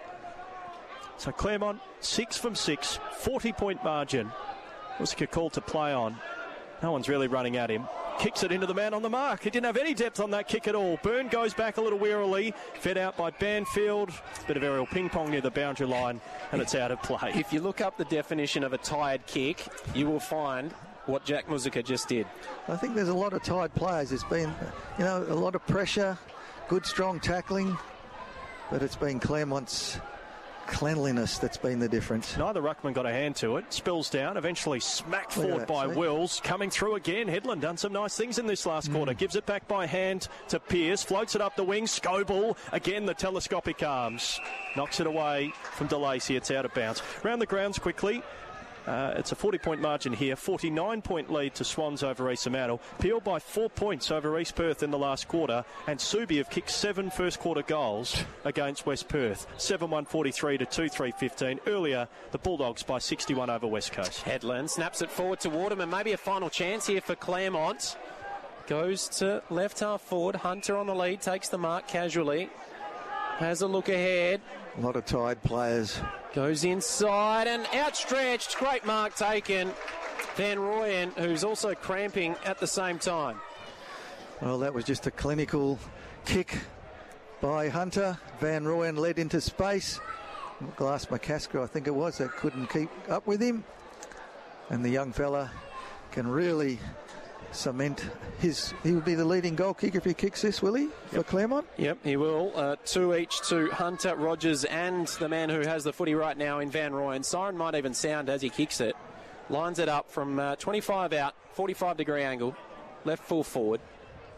Speaker 1: So Claremont, 6 from 6, 40-point margin. Musica called to play on. No one's really running at him. Kicks it into the man on the mark. He didn't have any depth on that kick at all. Byrne goes back a little wearily. Fed out by Banfield. Bit of aerial ping-pong near the boundary line, and it's out of play.
Speaker 8: If you look up the definition of a tired kick, you will find what Jack Musica just did.
Speaker 9: I think there's a lot of tired players. It's been, a lot of pressure, good strong tackling, but it's been Claremont's cleanliness that's been the difference.
Speaker 1: Neither ruckman got a hand to it. Spills down, eventually smacked forward by Wills. Coming through again. Headland done some nice things in this last quarter. Gives it back by hand to Pearce. Floats it up the wing. Scoble. Again, the telescopic arms. Knocks it away from DeLacy. It's out of bounds. Round the grounds quickly. It's a 40-point margin here. 49-point lead to Swans over East Fremantle. Peel by 4 points over East Perth in the last quarter. And Subi have kicked 7 first-quarter goals against West Perth. 7-1-43 to 2-3-15. Earlier, the Bulldogs by 61 over West Coast.
Speaker 8: Headland snaps it forward toward him, and maybe a final chance here for Claremont. Goes to left half forward. Hunter on the lead. Takes the mark casually. Has a look ahead.
Speaker 9: A lot of tired players.
Speaker 8: Goes inside and outstretched. Great mark taken. Van Rooyen, who's also cramping at the same time.
Speaker 9: Well, that was just a clinical kick by Hunter. Van Rooyen led into space. Glass McCasker, I think it was, that couldn't keep up with him. And the young fella can really cement he would be the leading goal kicker if he kicks this, will he, for Claremont?
Speaker 8: Yep, he will. 2 each to Hunter, Rogers, and the man who has the footy right now in Van Rooyen. Siren might even sound as he kicks it. Lines it up from 25 out, 45-degree angle, left full forward.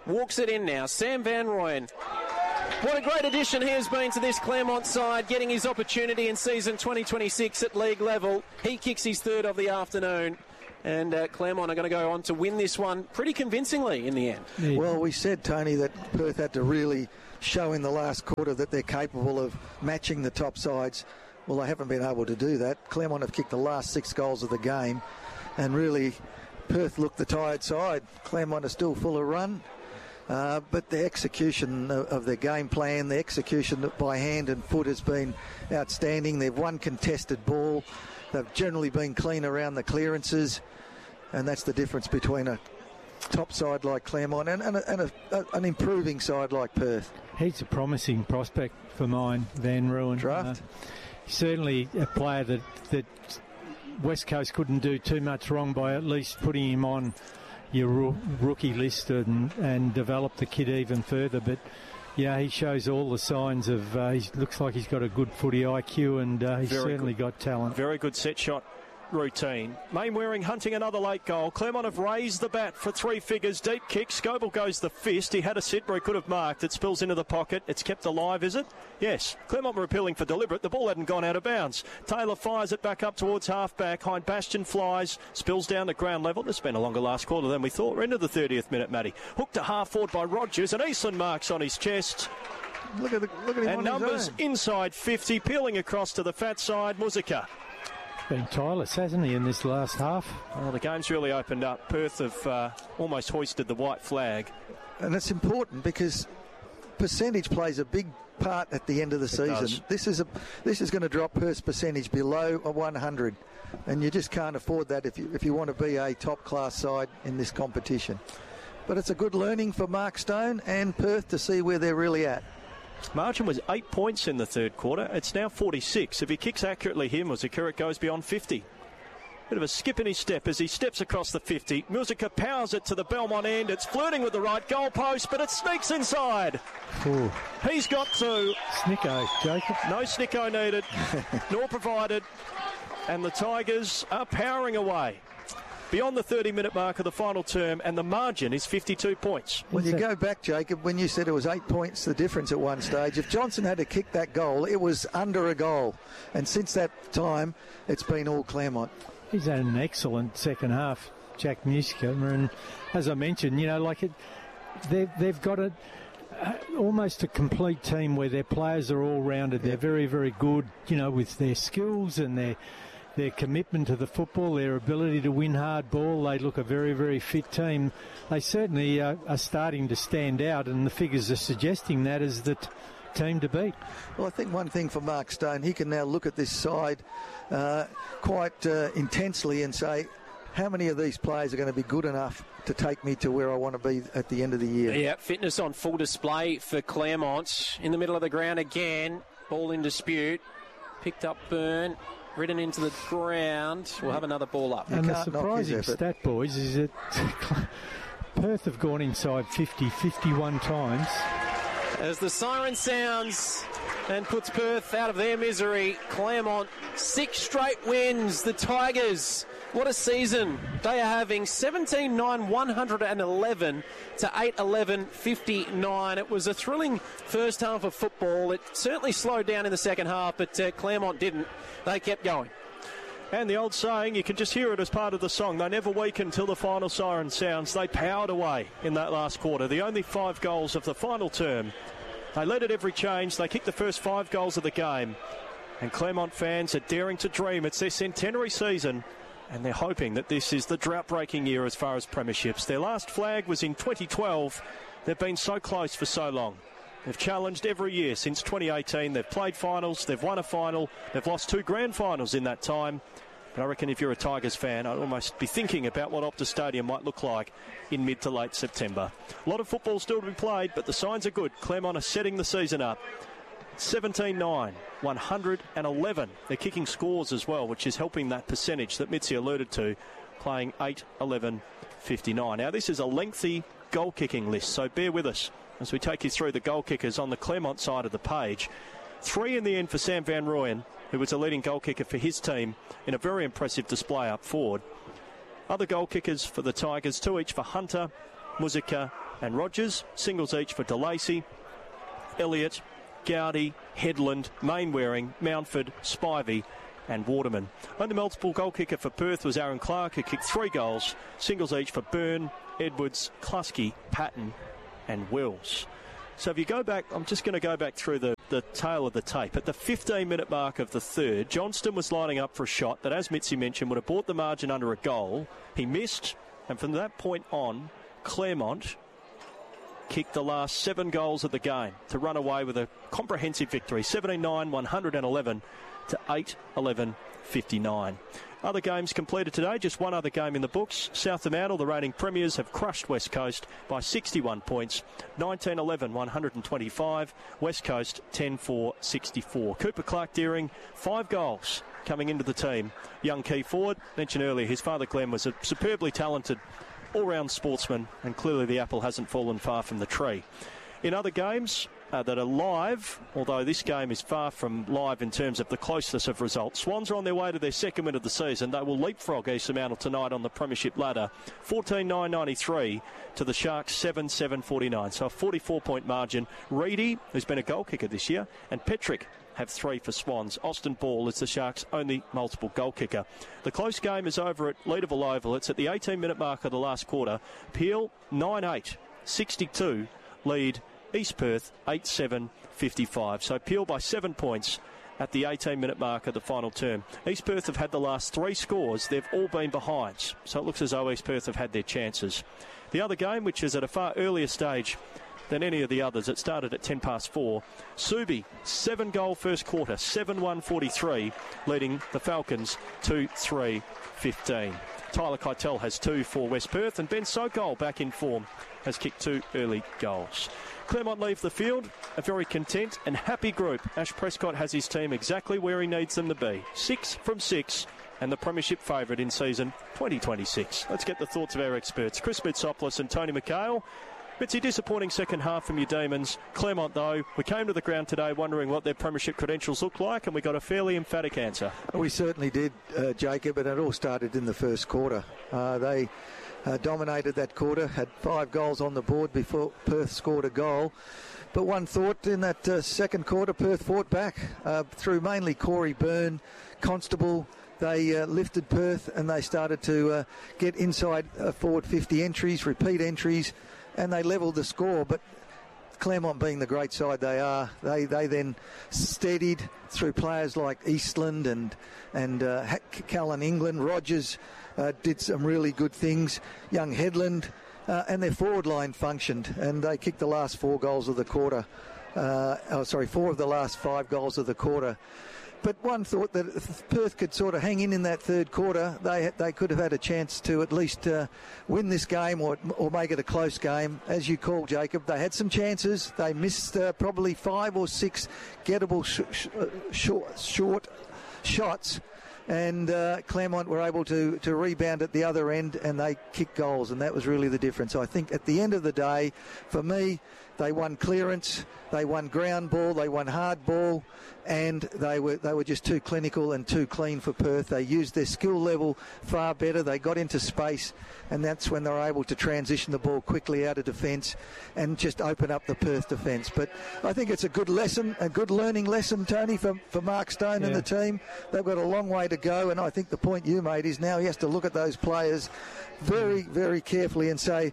Speaker 8: walks it in now. Sam Van Rooyen. What a great addition he has been to this Claremont side, getting his opportunity in season 2026 at league level. He kicks his third of the afternoon. And Claremont are going to go on to win this one pretty convincingly in the end.
Speaker 9: Yeah. Well, we said, Tony, that Perth had to really show in the last quarter that they're capable of matching the top sides. Well, they haven't been able to do that. Claremont have kicked the last 6 goals of the game. And really, Perth looked the tired side. Claremont are still full of run. But the execution of their game plan, the execution by hand and foot has been outstanding. They've won contested ball. They've generally been clean around the clearances. And that's the difference between a top side like Claremont and an improving side like Perth.
Speaker 5: He's a promising prospect for mine, Van Rooyen.
Speaker 9: Draft?
Speaker 5: Certainly a player that West Coast couldn't do too much wrong by at least putting him on your rookie list and develop the kid even further. But, yeah, he shows all the signs of, he looks like he's got a good footy IQ and he's certainly got talent.
Speaker 1: Very good set shot routine. Mainwaring hunting another late goal. Claremont have raised the bat for 3 figures. Deep kick. Scoble goes the fist. He had a sit where he could have marked. It spills into the pocket. It's kept alive, is it? Yes. Claremont were appealing for deliberate. The ball hadn't gone out of bounds. Taylor fires it back up towards half-back. Hind Bastion flies. Spills down to ground level. This has been a longer last quarter than we thought. We're into the 30th minute, Matty. Hooked to half-forward by Rogers. And Eastland marks on his chest.
Speaker 9: Look at him
Speaker 1: and
Speaker 9: on
Speaker 1: numbers
Speaker 9: his own.
Speaker 1: Inside 50. Peeling across to the fat side. Muzika.
Speaker 5: Been tireless, hasn't he, in this last half?
Speaker 1: Well, the game's really opened up. Perth have almost hoisted the white flag.
Speaker 9: And it's important because percentage plays a big part at the end of the season. This is going to drop Perth's percentage below a 100, and you just can't afford that if you want to be a top-class side in this competition. But it's a good learning for Mark Stone and Perth to see where they're really at.
Speaker 1: Margin was 8 points in the third quarter. It's now 46. If he kicks accurately here, Muzika, it goes beyond 50. Bit of a skip in his step as he steps across the 50. Muzika powers it to the Belmont end. It's flirting with the right goalpost, but it sneaks inside.
Speaker 5: Ooh.
Speaker 1: He's got to.
Speaker 5: Snicko, Jacob.
Speaker 1: No Snicko needed, nor provided. And the Tigers are powering away. Beyond the 30-minute mark of the final term, and the margin is 52 points.
Speaker 9: When you go back, Jacob, when you said it was 8 points the difference at one stage, if Johnson had to kick that goal, it was under a goal. And since that time, it's been all Claremont.
Speaker 5: He's had an excellent second half, Jack Musica. And as I mentioned, you know, they've got almost a complete team where their players are all rounded. They're very, very good, you know, with their skills and their commitment to the football, their ability to win hard ball. They look a very, very fit team. They certainly are starting to stand out, and the figures are suggesting that as the team to beat.
Speaker 9: Well, I think one thing for Mark Stone, he can now look at this side quite intensely and say, how many of these players are going to be good enough to take me to where I want to be at the end of the year?
Speaker 8: Yeah, fitness on full display for Claremont. In the middle of the ground again, ball in dispute. Picked up Byrne. Ridden into the ground. We'll have another ball up.
Speaker 5: And the surprising stat, boys, is that Perth have gone inside 51 times.
Speaker 8: As the siren sounds and puts Perth out of their misery, Claremont, 6 straight wins. The Tigers, what a season. They are having 17-9, 111 to 8-11, 59. It was a thrilling first half of football. It certainly slowed down in the second half, but Claremont didn't. They kept going.
Speaker 1: And the old saying, you can just hear it as part of the song, they never weaken till the final siren sounds. They powered away in that last quarter. The only 5 goals of the final term. They led at every change. They kicked the first 5 goals of the game. And Claremont fans are daring to dream. It's their centenary season, and they're hoping that this is the drought-breaking year as far as premierships. Their last flag was in 2012. They've been so close for so long. They've challenged every year since 2018. They've played finals. They've won a final. They've lost 2 grand finals in that time. But I reckon if you're a Tigers fan, I'd almost be thinking about what Optus Stadium might look like in mid to late September. A lot of football still to be played, but the signs are good. Claremont are setting the season up. 17-9, 111. They're kicking scores as well, which is helping that percentage that Mitzi alluded to, playing 8-11, 59. Now, this is a lengthy goal-kicking list, so bear with us as we take you through the goal kickers on the Claremont side of the page. 3 in the end for Sam Van Rooyen, who was a leading goal kicker for his team in a very impressive display up forward. Other goal kickers for the Tigers, 2 each for Hunter, Muzika and Rogers. Singles each for DeLacy, Elliott, Gowdy, Headland, Mainwaring, Mountford, Spivey and Waterman. Only multiple goal kicker for Perth was Aaron Clark, who kicked 3 goals. Singles each for Byrne, Edwards, Klusky, Patton and Wills. So if you go back, I'm just going to go back through the tail of the tape. At the 15-minute mark of the third, Johnston was lining up for a shot that, as Mitzi mentioned, would have brought the margin under a goal. He missed, and from that point on, Claremont kicked the last 7 goals of the game to run away with a comprehensive victory, 79, 111 to 8-11-59. Other games completed today, just one other game in the books. Southampton, the reigning premiers, have crushed West Coast by 61 points, 19-11, 125. West Coast 10-4-64. Cooper Clark-Deering, 5 goals coming into the team. Young key forward, mentioned earlier, his father Glenn was a superbly talented all-round sportsman, and clearly the apple hasn't fallen far from the tree. In other games that are live, although this game is far from live in terms of the closeness of results, Swans are on their way to their second win of the season. They will leapfrog East Fremantle tonight on the premiership ladder, 14-9-93 to the Sharks 7-7-49. So a 44-point margin. Reedy, who's been a goal kicker this year, and Petrick have 3 for Swans. Austin Ball is the Sharks' only multiple goal kicker. The close game is over at Leederville Oval. It's at the 18-minute mark of the last quarter. Peel 9-8, 62, lead East Perth 8-7-55. So Peel by 7 points at the 18-minute mark of the final term. East Perth have had the last 3 scores. They've all been behind. So it looks as though East Perth have had their chances. The other game, which is at a far earlier stage than any of the others, it started at 4:10. Subi, 7-goal first quarter, 7-1-43, leading the Falcons 2-3-15. Tyler Keitel has 2 for West Perth, and Ben Sokol, back in form, has kicked 2 early goals. Claremont leave the field, a very content and happy group. Ash Prescott has his team exactly where he needs them to be. 6 from 6, and the premiership favourite in season 2026. Let's get the thoughts of our experts, Chris Mitsopoulos and Tony McHale. Mitzi, disappointing second half from your Demons. Claremont, though, we came to the ground today wondering what their premiership credentials look like, and we got a fairly emphatic answer.
Speaker 9: We certainly did, Jacob, and it all started in the first quarter. They dominated that quarter, had 5 goals on the board before Perth scored a goal. But one thought, in that second quarter, Perth fought back through mainly Corey Byrne, Constable. They lifted Perth and they started to get inside forward 50 entries, repeat entries, and they levelled the score. But Claremont, being the great side they are, they then steadied through players like Eastland and Callan England. Rogers did some really good things. Young Headland, and their forward line functioned, and they kicked the last 4 goals of the quarter. 4 of the last 5 goals of the quarter. But one thought that if Perth could sort of hang in that third quarter, they could have had a chance to at least win this game or make it a close game. As you call, Jacob, they had some chances. They missed probably 5 or 6 gettable short shots. And Claremont were able to rebound at the other end, and they kicked goals, and that was really the difference. I think at the end of the day, for me, they won clearance, they won ground ball, they won hard ball, and they were just too clinical and too clean for Perth. They used their skill level far better. They got into space, and that's when they were able to transition the ball quickly out of defence and just open up the Perth defence. But I think it's a good lesson, a good learning lesson, Tony, for Mark Stone and the team. They've got a long way to go, and I think the point you made is now he has to look at those players very, very carefully and say,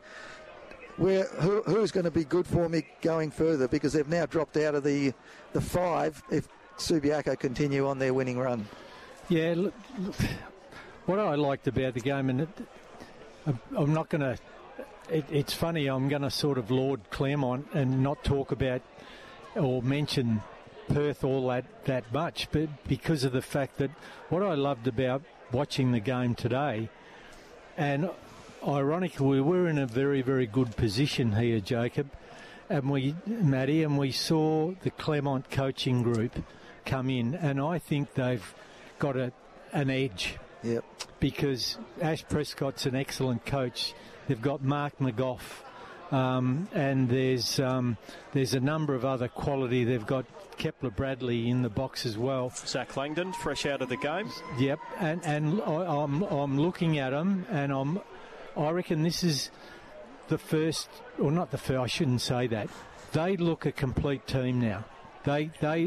Speaker 9: who's going to be good for me going further, because they've now dropped out of the 5 if Subiaco continue on their winning run.
Speaker 5: Yeah, look, what I liked about the game, and I'm not going to... It's funny, I'm going to sort of laud Claremont and not talk about or mention Perth all that much, but because of the fact that what I loved about watching the game today, and ironically, we were in a very, very good position here, Jacob, and we saw the Claremont coaching group come in, and I think they've got an edge.
Speaker 9: Yep. Because
Speaker 5: Ash Prescott's an excellent coach. They've got Mark McGough, and there's a number of other quality. They've got Kepler Bradley in the box as well.
Speaker 1: Zach Langdon, fresh out of the game.
Speaker 5: Yep, and I'm looking at them, and I reckon this is the first, or not the first, I shouldn't say that. They look a complete team now. They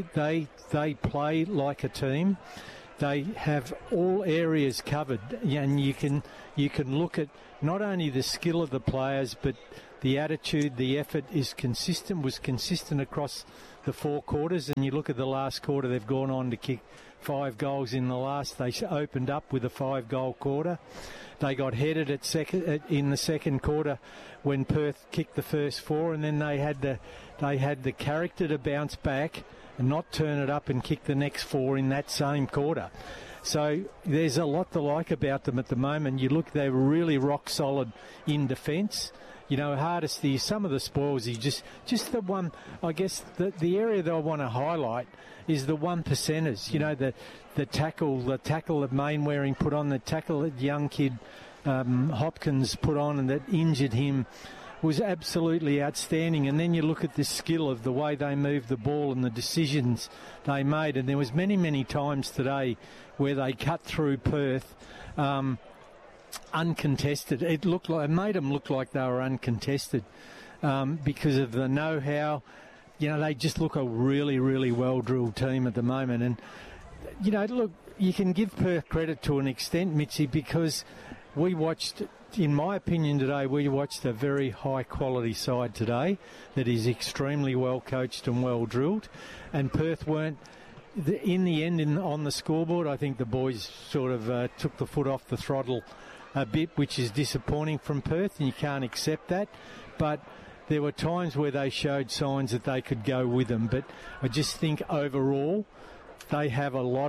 Speaker 5: play like a team. They have all areas covered, and you can look at not only the skill of the players, but the attitude, the effort was consistent across the 4 quarters. And you look at the last quarter, they've gone on to kick 5 goals in the last. They opened up with a 5-goal quarter. They got headed in the second quarter when Perth kicked the first 4, and then they had the character to bounce back and not turn it up and kick the next 4 in that same quarter. So there's a lot to like about them at the moment. You look, they're really rock solid in defence. You know, Hardesty, some of the spoils, is just the one, I guess, the area that I want to highlight is the 1%ers. You know, the tackle that Mainwaring put on, the tackle that young kid Hopkins put on and that injured him was absolutely outstanding. And then you look at the skill of the way they moved the ball and the decisions they made. And there was many times today where they cut through Perth uncontested. It made them look like they were uncontested because of the know-how. You know, they just look a really, really well-drilled team at the moment. And, you know, look, you can give Perth credit to an extent, Mitzi, because we watched, in my opinion today, we watched a very high-quality side today that is extremely well-coached and well-drilled. And Perth weren't, in the end, on the scoreboard, I think the boys sort of took the foot off the throttle a bit, which is disappointing from Perth, and you can't accept that. But there were times where they showed signs that they could go with them. But I just think overall they have a lot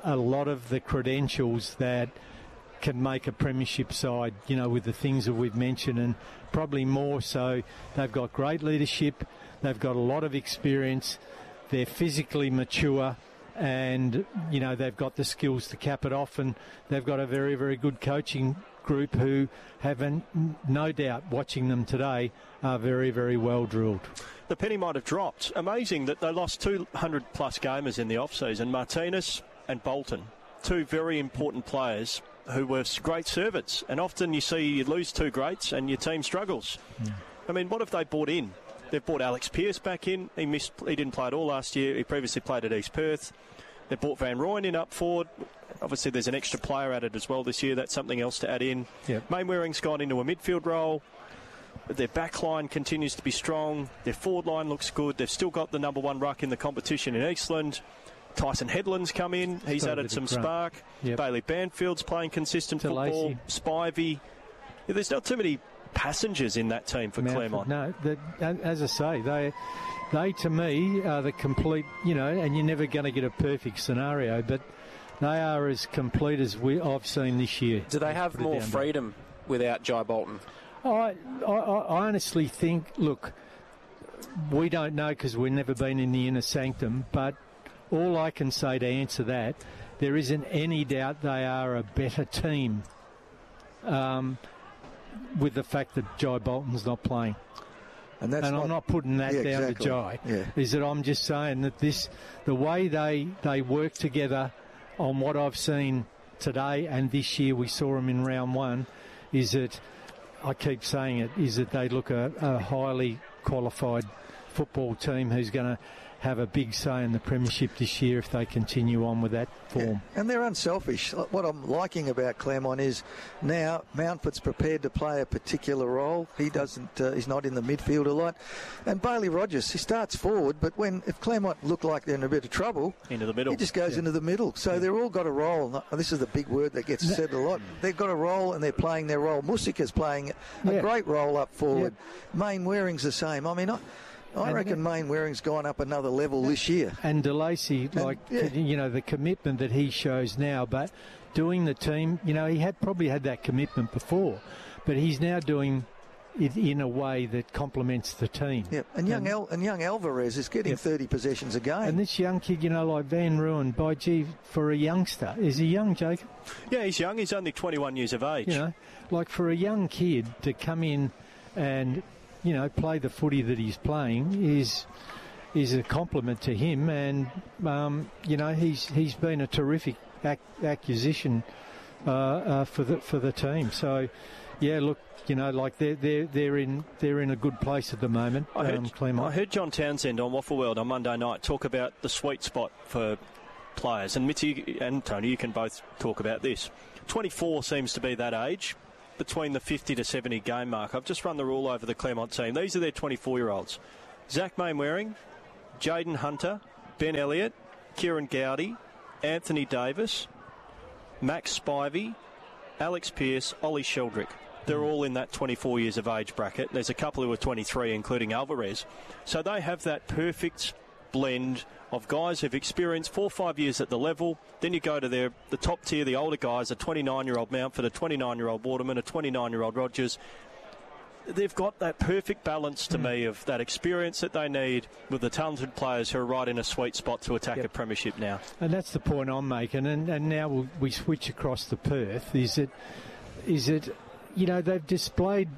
Speaker 5: of the credentials that can make a premiership side, you know, with the things that we've mentioned, and probably more so. They've got great leadership. They've got a lot of experience. They're physically mature. And, you know, they've got the skills to cap it off, and they've got a very, very good coaching group who haven't, no doubt, watching them today, are very, very well drilled.
Speaker 1: The penny might have dropped. Amazing that they lost 200-plus gamers in the off-season. Martinez and Bolton, 2 very important players who were great servants. And often you see you lose 2 greats and your team struggles. I mean, what have they brought in? They've brought Alex Pearce back in. He didn't play at all last year. He previously played at East Perth. They brought Van Rooyen in up forward. Obviously, there's an extra player added as well this year. That's something else to add in. Yep. Mainwaring's gone into a midfield role. Their back line continues to be strong. Their forward line looks good. They've still got the number 1 ruck in the competition in Eastland. Tyson Headland's come in. He's added some spark. Yep. Bailey Banfield's playing consistent football. Spivey. Yeah, there's not too many passengers in that team for Claremont.
Speaker 5: No, as I say, they to me are the complete, you know, and you're never going to get a perfect scenario, but they are as complete as I've seen this year.
Speaker 8: Do they have more freedom without Jai Bolton?
Speaker 5: I honestly think, look, we don't know because we've never been in the inner sanctum, but all I can say to answer that, there isn't any doubt they are a better team with the fact that Jai Bolton's not playing. And I'm not putting that down to Jai. Yeah. Is that I'm just saying that the way they work together on what I've seen today and this year, we saw them in round 1, is that, I keep saying it, is that they look a highly qualified football team who's going to have a big say in the premiership this year if they continue on with that form.
Speaker 9: Yeah. And they're unselfish. What I'm liking about Claremont is now Mountford's prepared to play a particular role. He doesn't. He's not in the midfield a lot. And Bailey Rogers, he starts forward, but if Claremont look like they're in a bit of trouble,
Speaker 1: into the middle,
Speaker 9: he just goes into the middle. So they're all got a role. This is the big word that gets said a lot. They've got a role and they're playing their role. Musika's playing a great role up forward. Mainwaring's the same. I mean, I reckon Mainwaring's gone up another level this year.
Speaker 5: And DeLacy, you know, the commitment that he shows now, but doing the team, you know, he probably had that commitment before, but he's now doing it in a way that complements the team.
Speaker 9: Yeah, and young Alvarez is getting 30 possessions a game.
Speaker 5: And this young kid, you know, like Van Rooyen, by gee, for a youngster, is he young, Jacob?
Speaker 1: Yeah, he's young. He's only 21 years of age.
Speaker 5: You know, like for a young kid to come in and, you know, play the footy that he's playing is a compliment to him, and you know, he's been a terrific acquisition for the team. So, yeah, look, you know, like they're in a good place at the moment. Claremont.
Speaker 1: I heard John Townsend on Waffle World on Monday night talk about the sweet spot for players, and Mitzi and Tony, you can both talk about this. 24 seems to be that age, between the 50 to 70 game mark. I've just run the rule over the Claremont team. These are their 24-year-olds. Zach Mainwaring, Jaden Hunter, Ben Elliott, Kieran Gowdy, Anthony Davis, Max Spivey, Alex Pearce, Ollie Sheldrick. They're all in that 24 years of age bracket. There's a couple who are 23, including Alvarez. So they have that perfect blend of guys who've experienced 4 or 5 years at the level. Then you go to the top tier, the older guys, a 29-year-old Mountford, a 29-year-old Waterman, a 29-year-old Rogers. They've got that perfect balance to me of that experience that they need with the talented players who are right in a sweet spot to attack a premiership now.
Speaker 5: And that's the point I'm making. And now we switch across to Perth. Is it? You know, they've displayed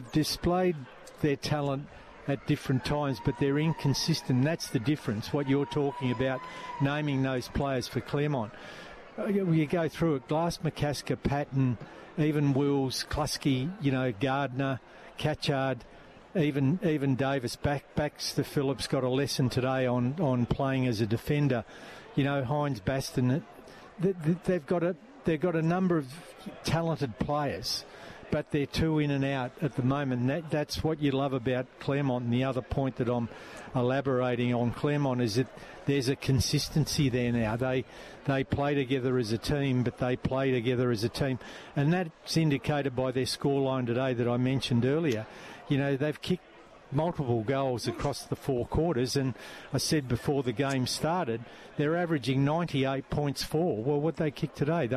Speaker 5: their talent at different times, but they're inconsistent. That's the difference. What you're talking about, naming those players for Claremont. You go through it: Glass, McCasker, Patton, even Wills, Klusky, you know, Gardner, Catchard, even Davis. Baxter Phillips got a lesson today on playing as a defender. You know, Hines Baston. They've got a number of talented players, but they're too in and out at the moment. That's what you love about Claremont. And the other point that I'm elaborating on Claremont is that there's a consistency there now. They play together as a team, but they play together as a team. And that's indicated by their scoreline today that I mentioned earlier. You know, they've kicked multiple goals across the 4 quarters, and I said before the game started, they're averaging 98 points for. Well, what they kicked today?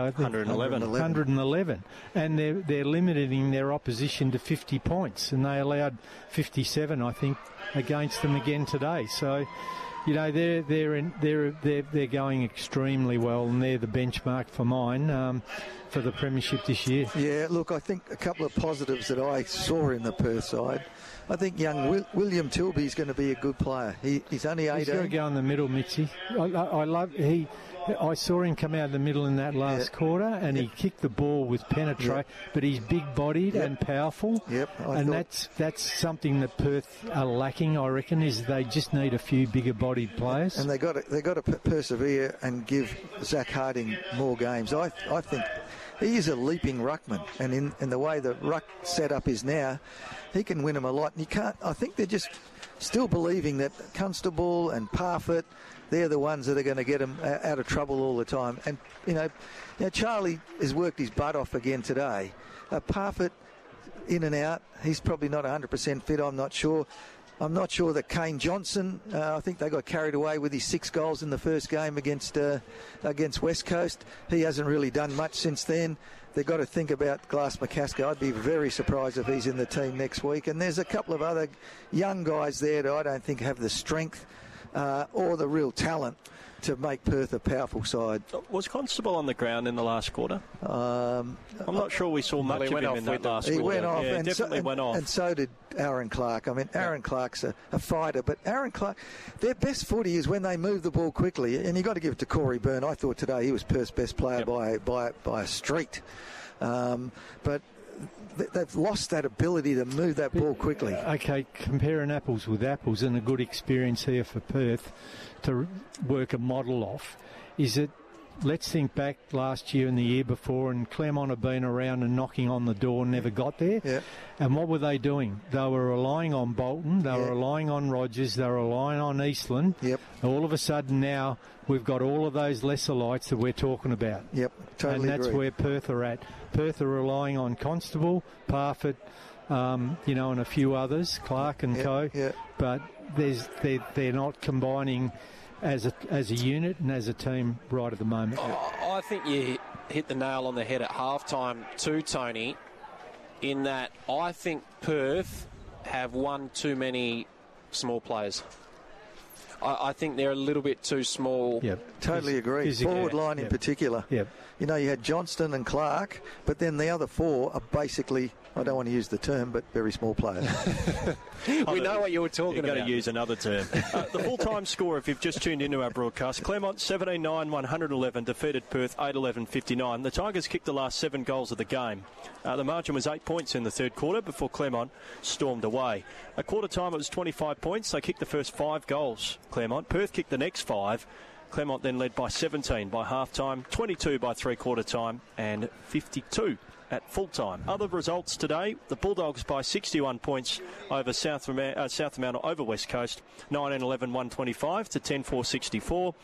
Speaker 5: 111. And they're limiting their opposition to 50 points, and they allowed 57, I think, against them again today. So, you know, they're going extremely well, and they're the benchmark for mine for the premiership this year.
Speaker 9: Yeah, look, I think a couple of positives that I saw in the Perth side. I think young William Tilby's going to be a good player. He's only 18.
Speaker 5: He's got to go in the middle, Mitzi. I saw him come out of the middle in that last quarter, and he kicked the ball with penetration. But he's big-bodied and powerful. And that's something that Perth are lacking, I reckon, is they just need a few bigger-bodied players.
Speaker 9: And they got to persevere and give Zach Harding more games. I think he is a leaping ruckman, and in the way the ruck setup is now, he can win them a lot. And you can't. I think they're just still believing that Constable and Parfitt, they're the ones that are going to get him out of trouble all the time. And you know, Charlie has worked his butt off again today. Parfitt in and out. He's probably not 100% fit. I'm not sure. I'm not sure that Kane Johnson, I think they got carried away with his 6 goals in the first game against West Coast. He hasn't really done much since then. They've got to think about Glass McCasker. I'd be very surprised if he's in the team next week. And there's a couple of other young guys there that I don't think have the strength or the real talent to make Perth a powerful side.
Speaker 1: Was Constable on the ground in the last quarter? I'm not sure we saw much of him in that last quarter.
Speaker 9: He went off.
Speaker 1: Yeah, definitely went off.
Speaker 9: And so did Aaron Clark. I mean, Aaron Clark's a fighter, but Aaron Clark, their best footy is when they move the ball quickly. And you've got to give it to Corey Byrne. I thought today he was Perth's best player by a street. But they've lost that ability to move that ball quickly.
Speaker 5: Okay, comparing apples with apples, and a good experience here for Perth to work a model off is that, let's think back last year and the year before, and Claremont have been around and knocking on the door and never got there.
Speaker 9: Yeah.
Speaker 5: And what were they doing? They were relying on Bolton, they were relying on Rogers, they were relying on Eastland.
Speaker 9: Yep.
Speaker 5: All of a sudden now we've got all of those lesser lights that we're talking about.
Speaker 9: Yep, totally
Speaker 5: And that's
Speaker 9: agree.
Speaker 5: where Perth are at. Perth are relying on Constable, Parfitt, you know, and a few others, Clark and co.
Speaker 9: Yeah.
Speaker 5: But they're not combining as a unit and as a team right at the moment.
Speaker 8: I think you hit the nail on the head at halftime too, Tony, in that I think Perth have one too many small players. I think they're a little bit too small.
Speaker 5: Yep.
Speaker 9: Totally agree. Forward line in particular.
Speaker 5: Yep.
Speaker 9: You know, you had Johnston and Clark, but then the other 4 are basically I don't want to use the term, but very small players.
Speaker 8: We know what you were talking about.
Speaker 1: You've got to use another term. The full-time score, if you've just tuned into our broadcast, Claremont 17-9-111, defeated Perth 8-11-59. The Tigers kicked the last 7 goals of the game. The margin was 8 points in the third quarter before Claremont stormed away. At quarter time, it was 25 points. They kicked the first 5 goals, Claremont. Perth kicked the next 5. Claremont then led by 17 by half-time, 22 by three-quarter time, and 52 at full-time. Other results today, the Bulldogs by 61 points over South Fremantle over West Coast, 19-11-125 to 10-4-64.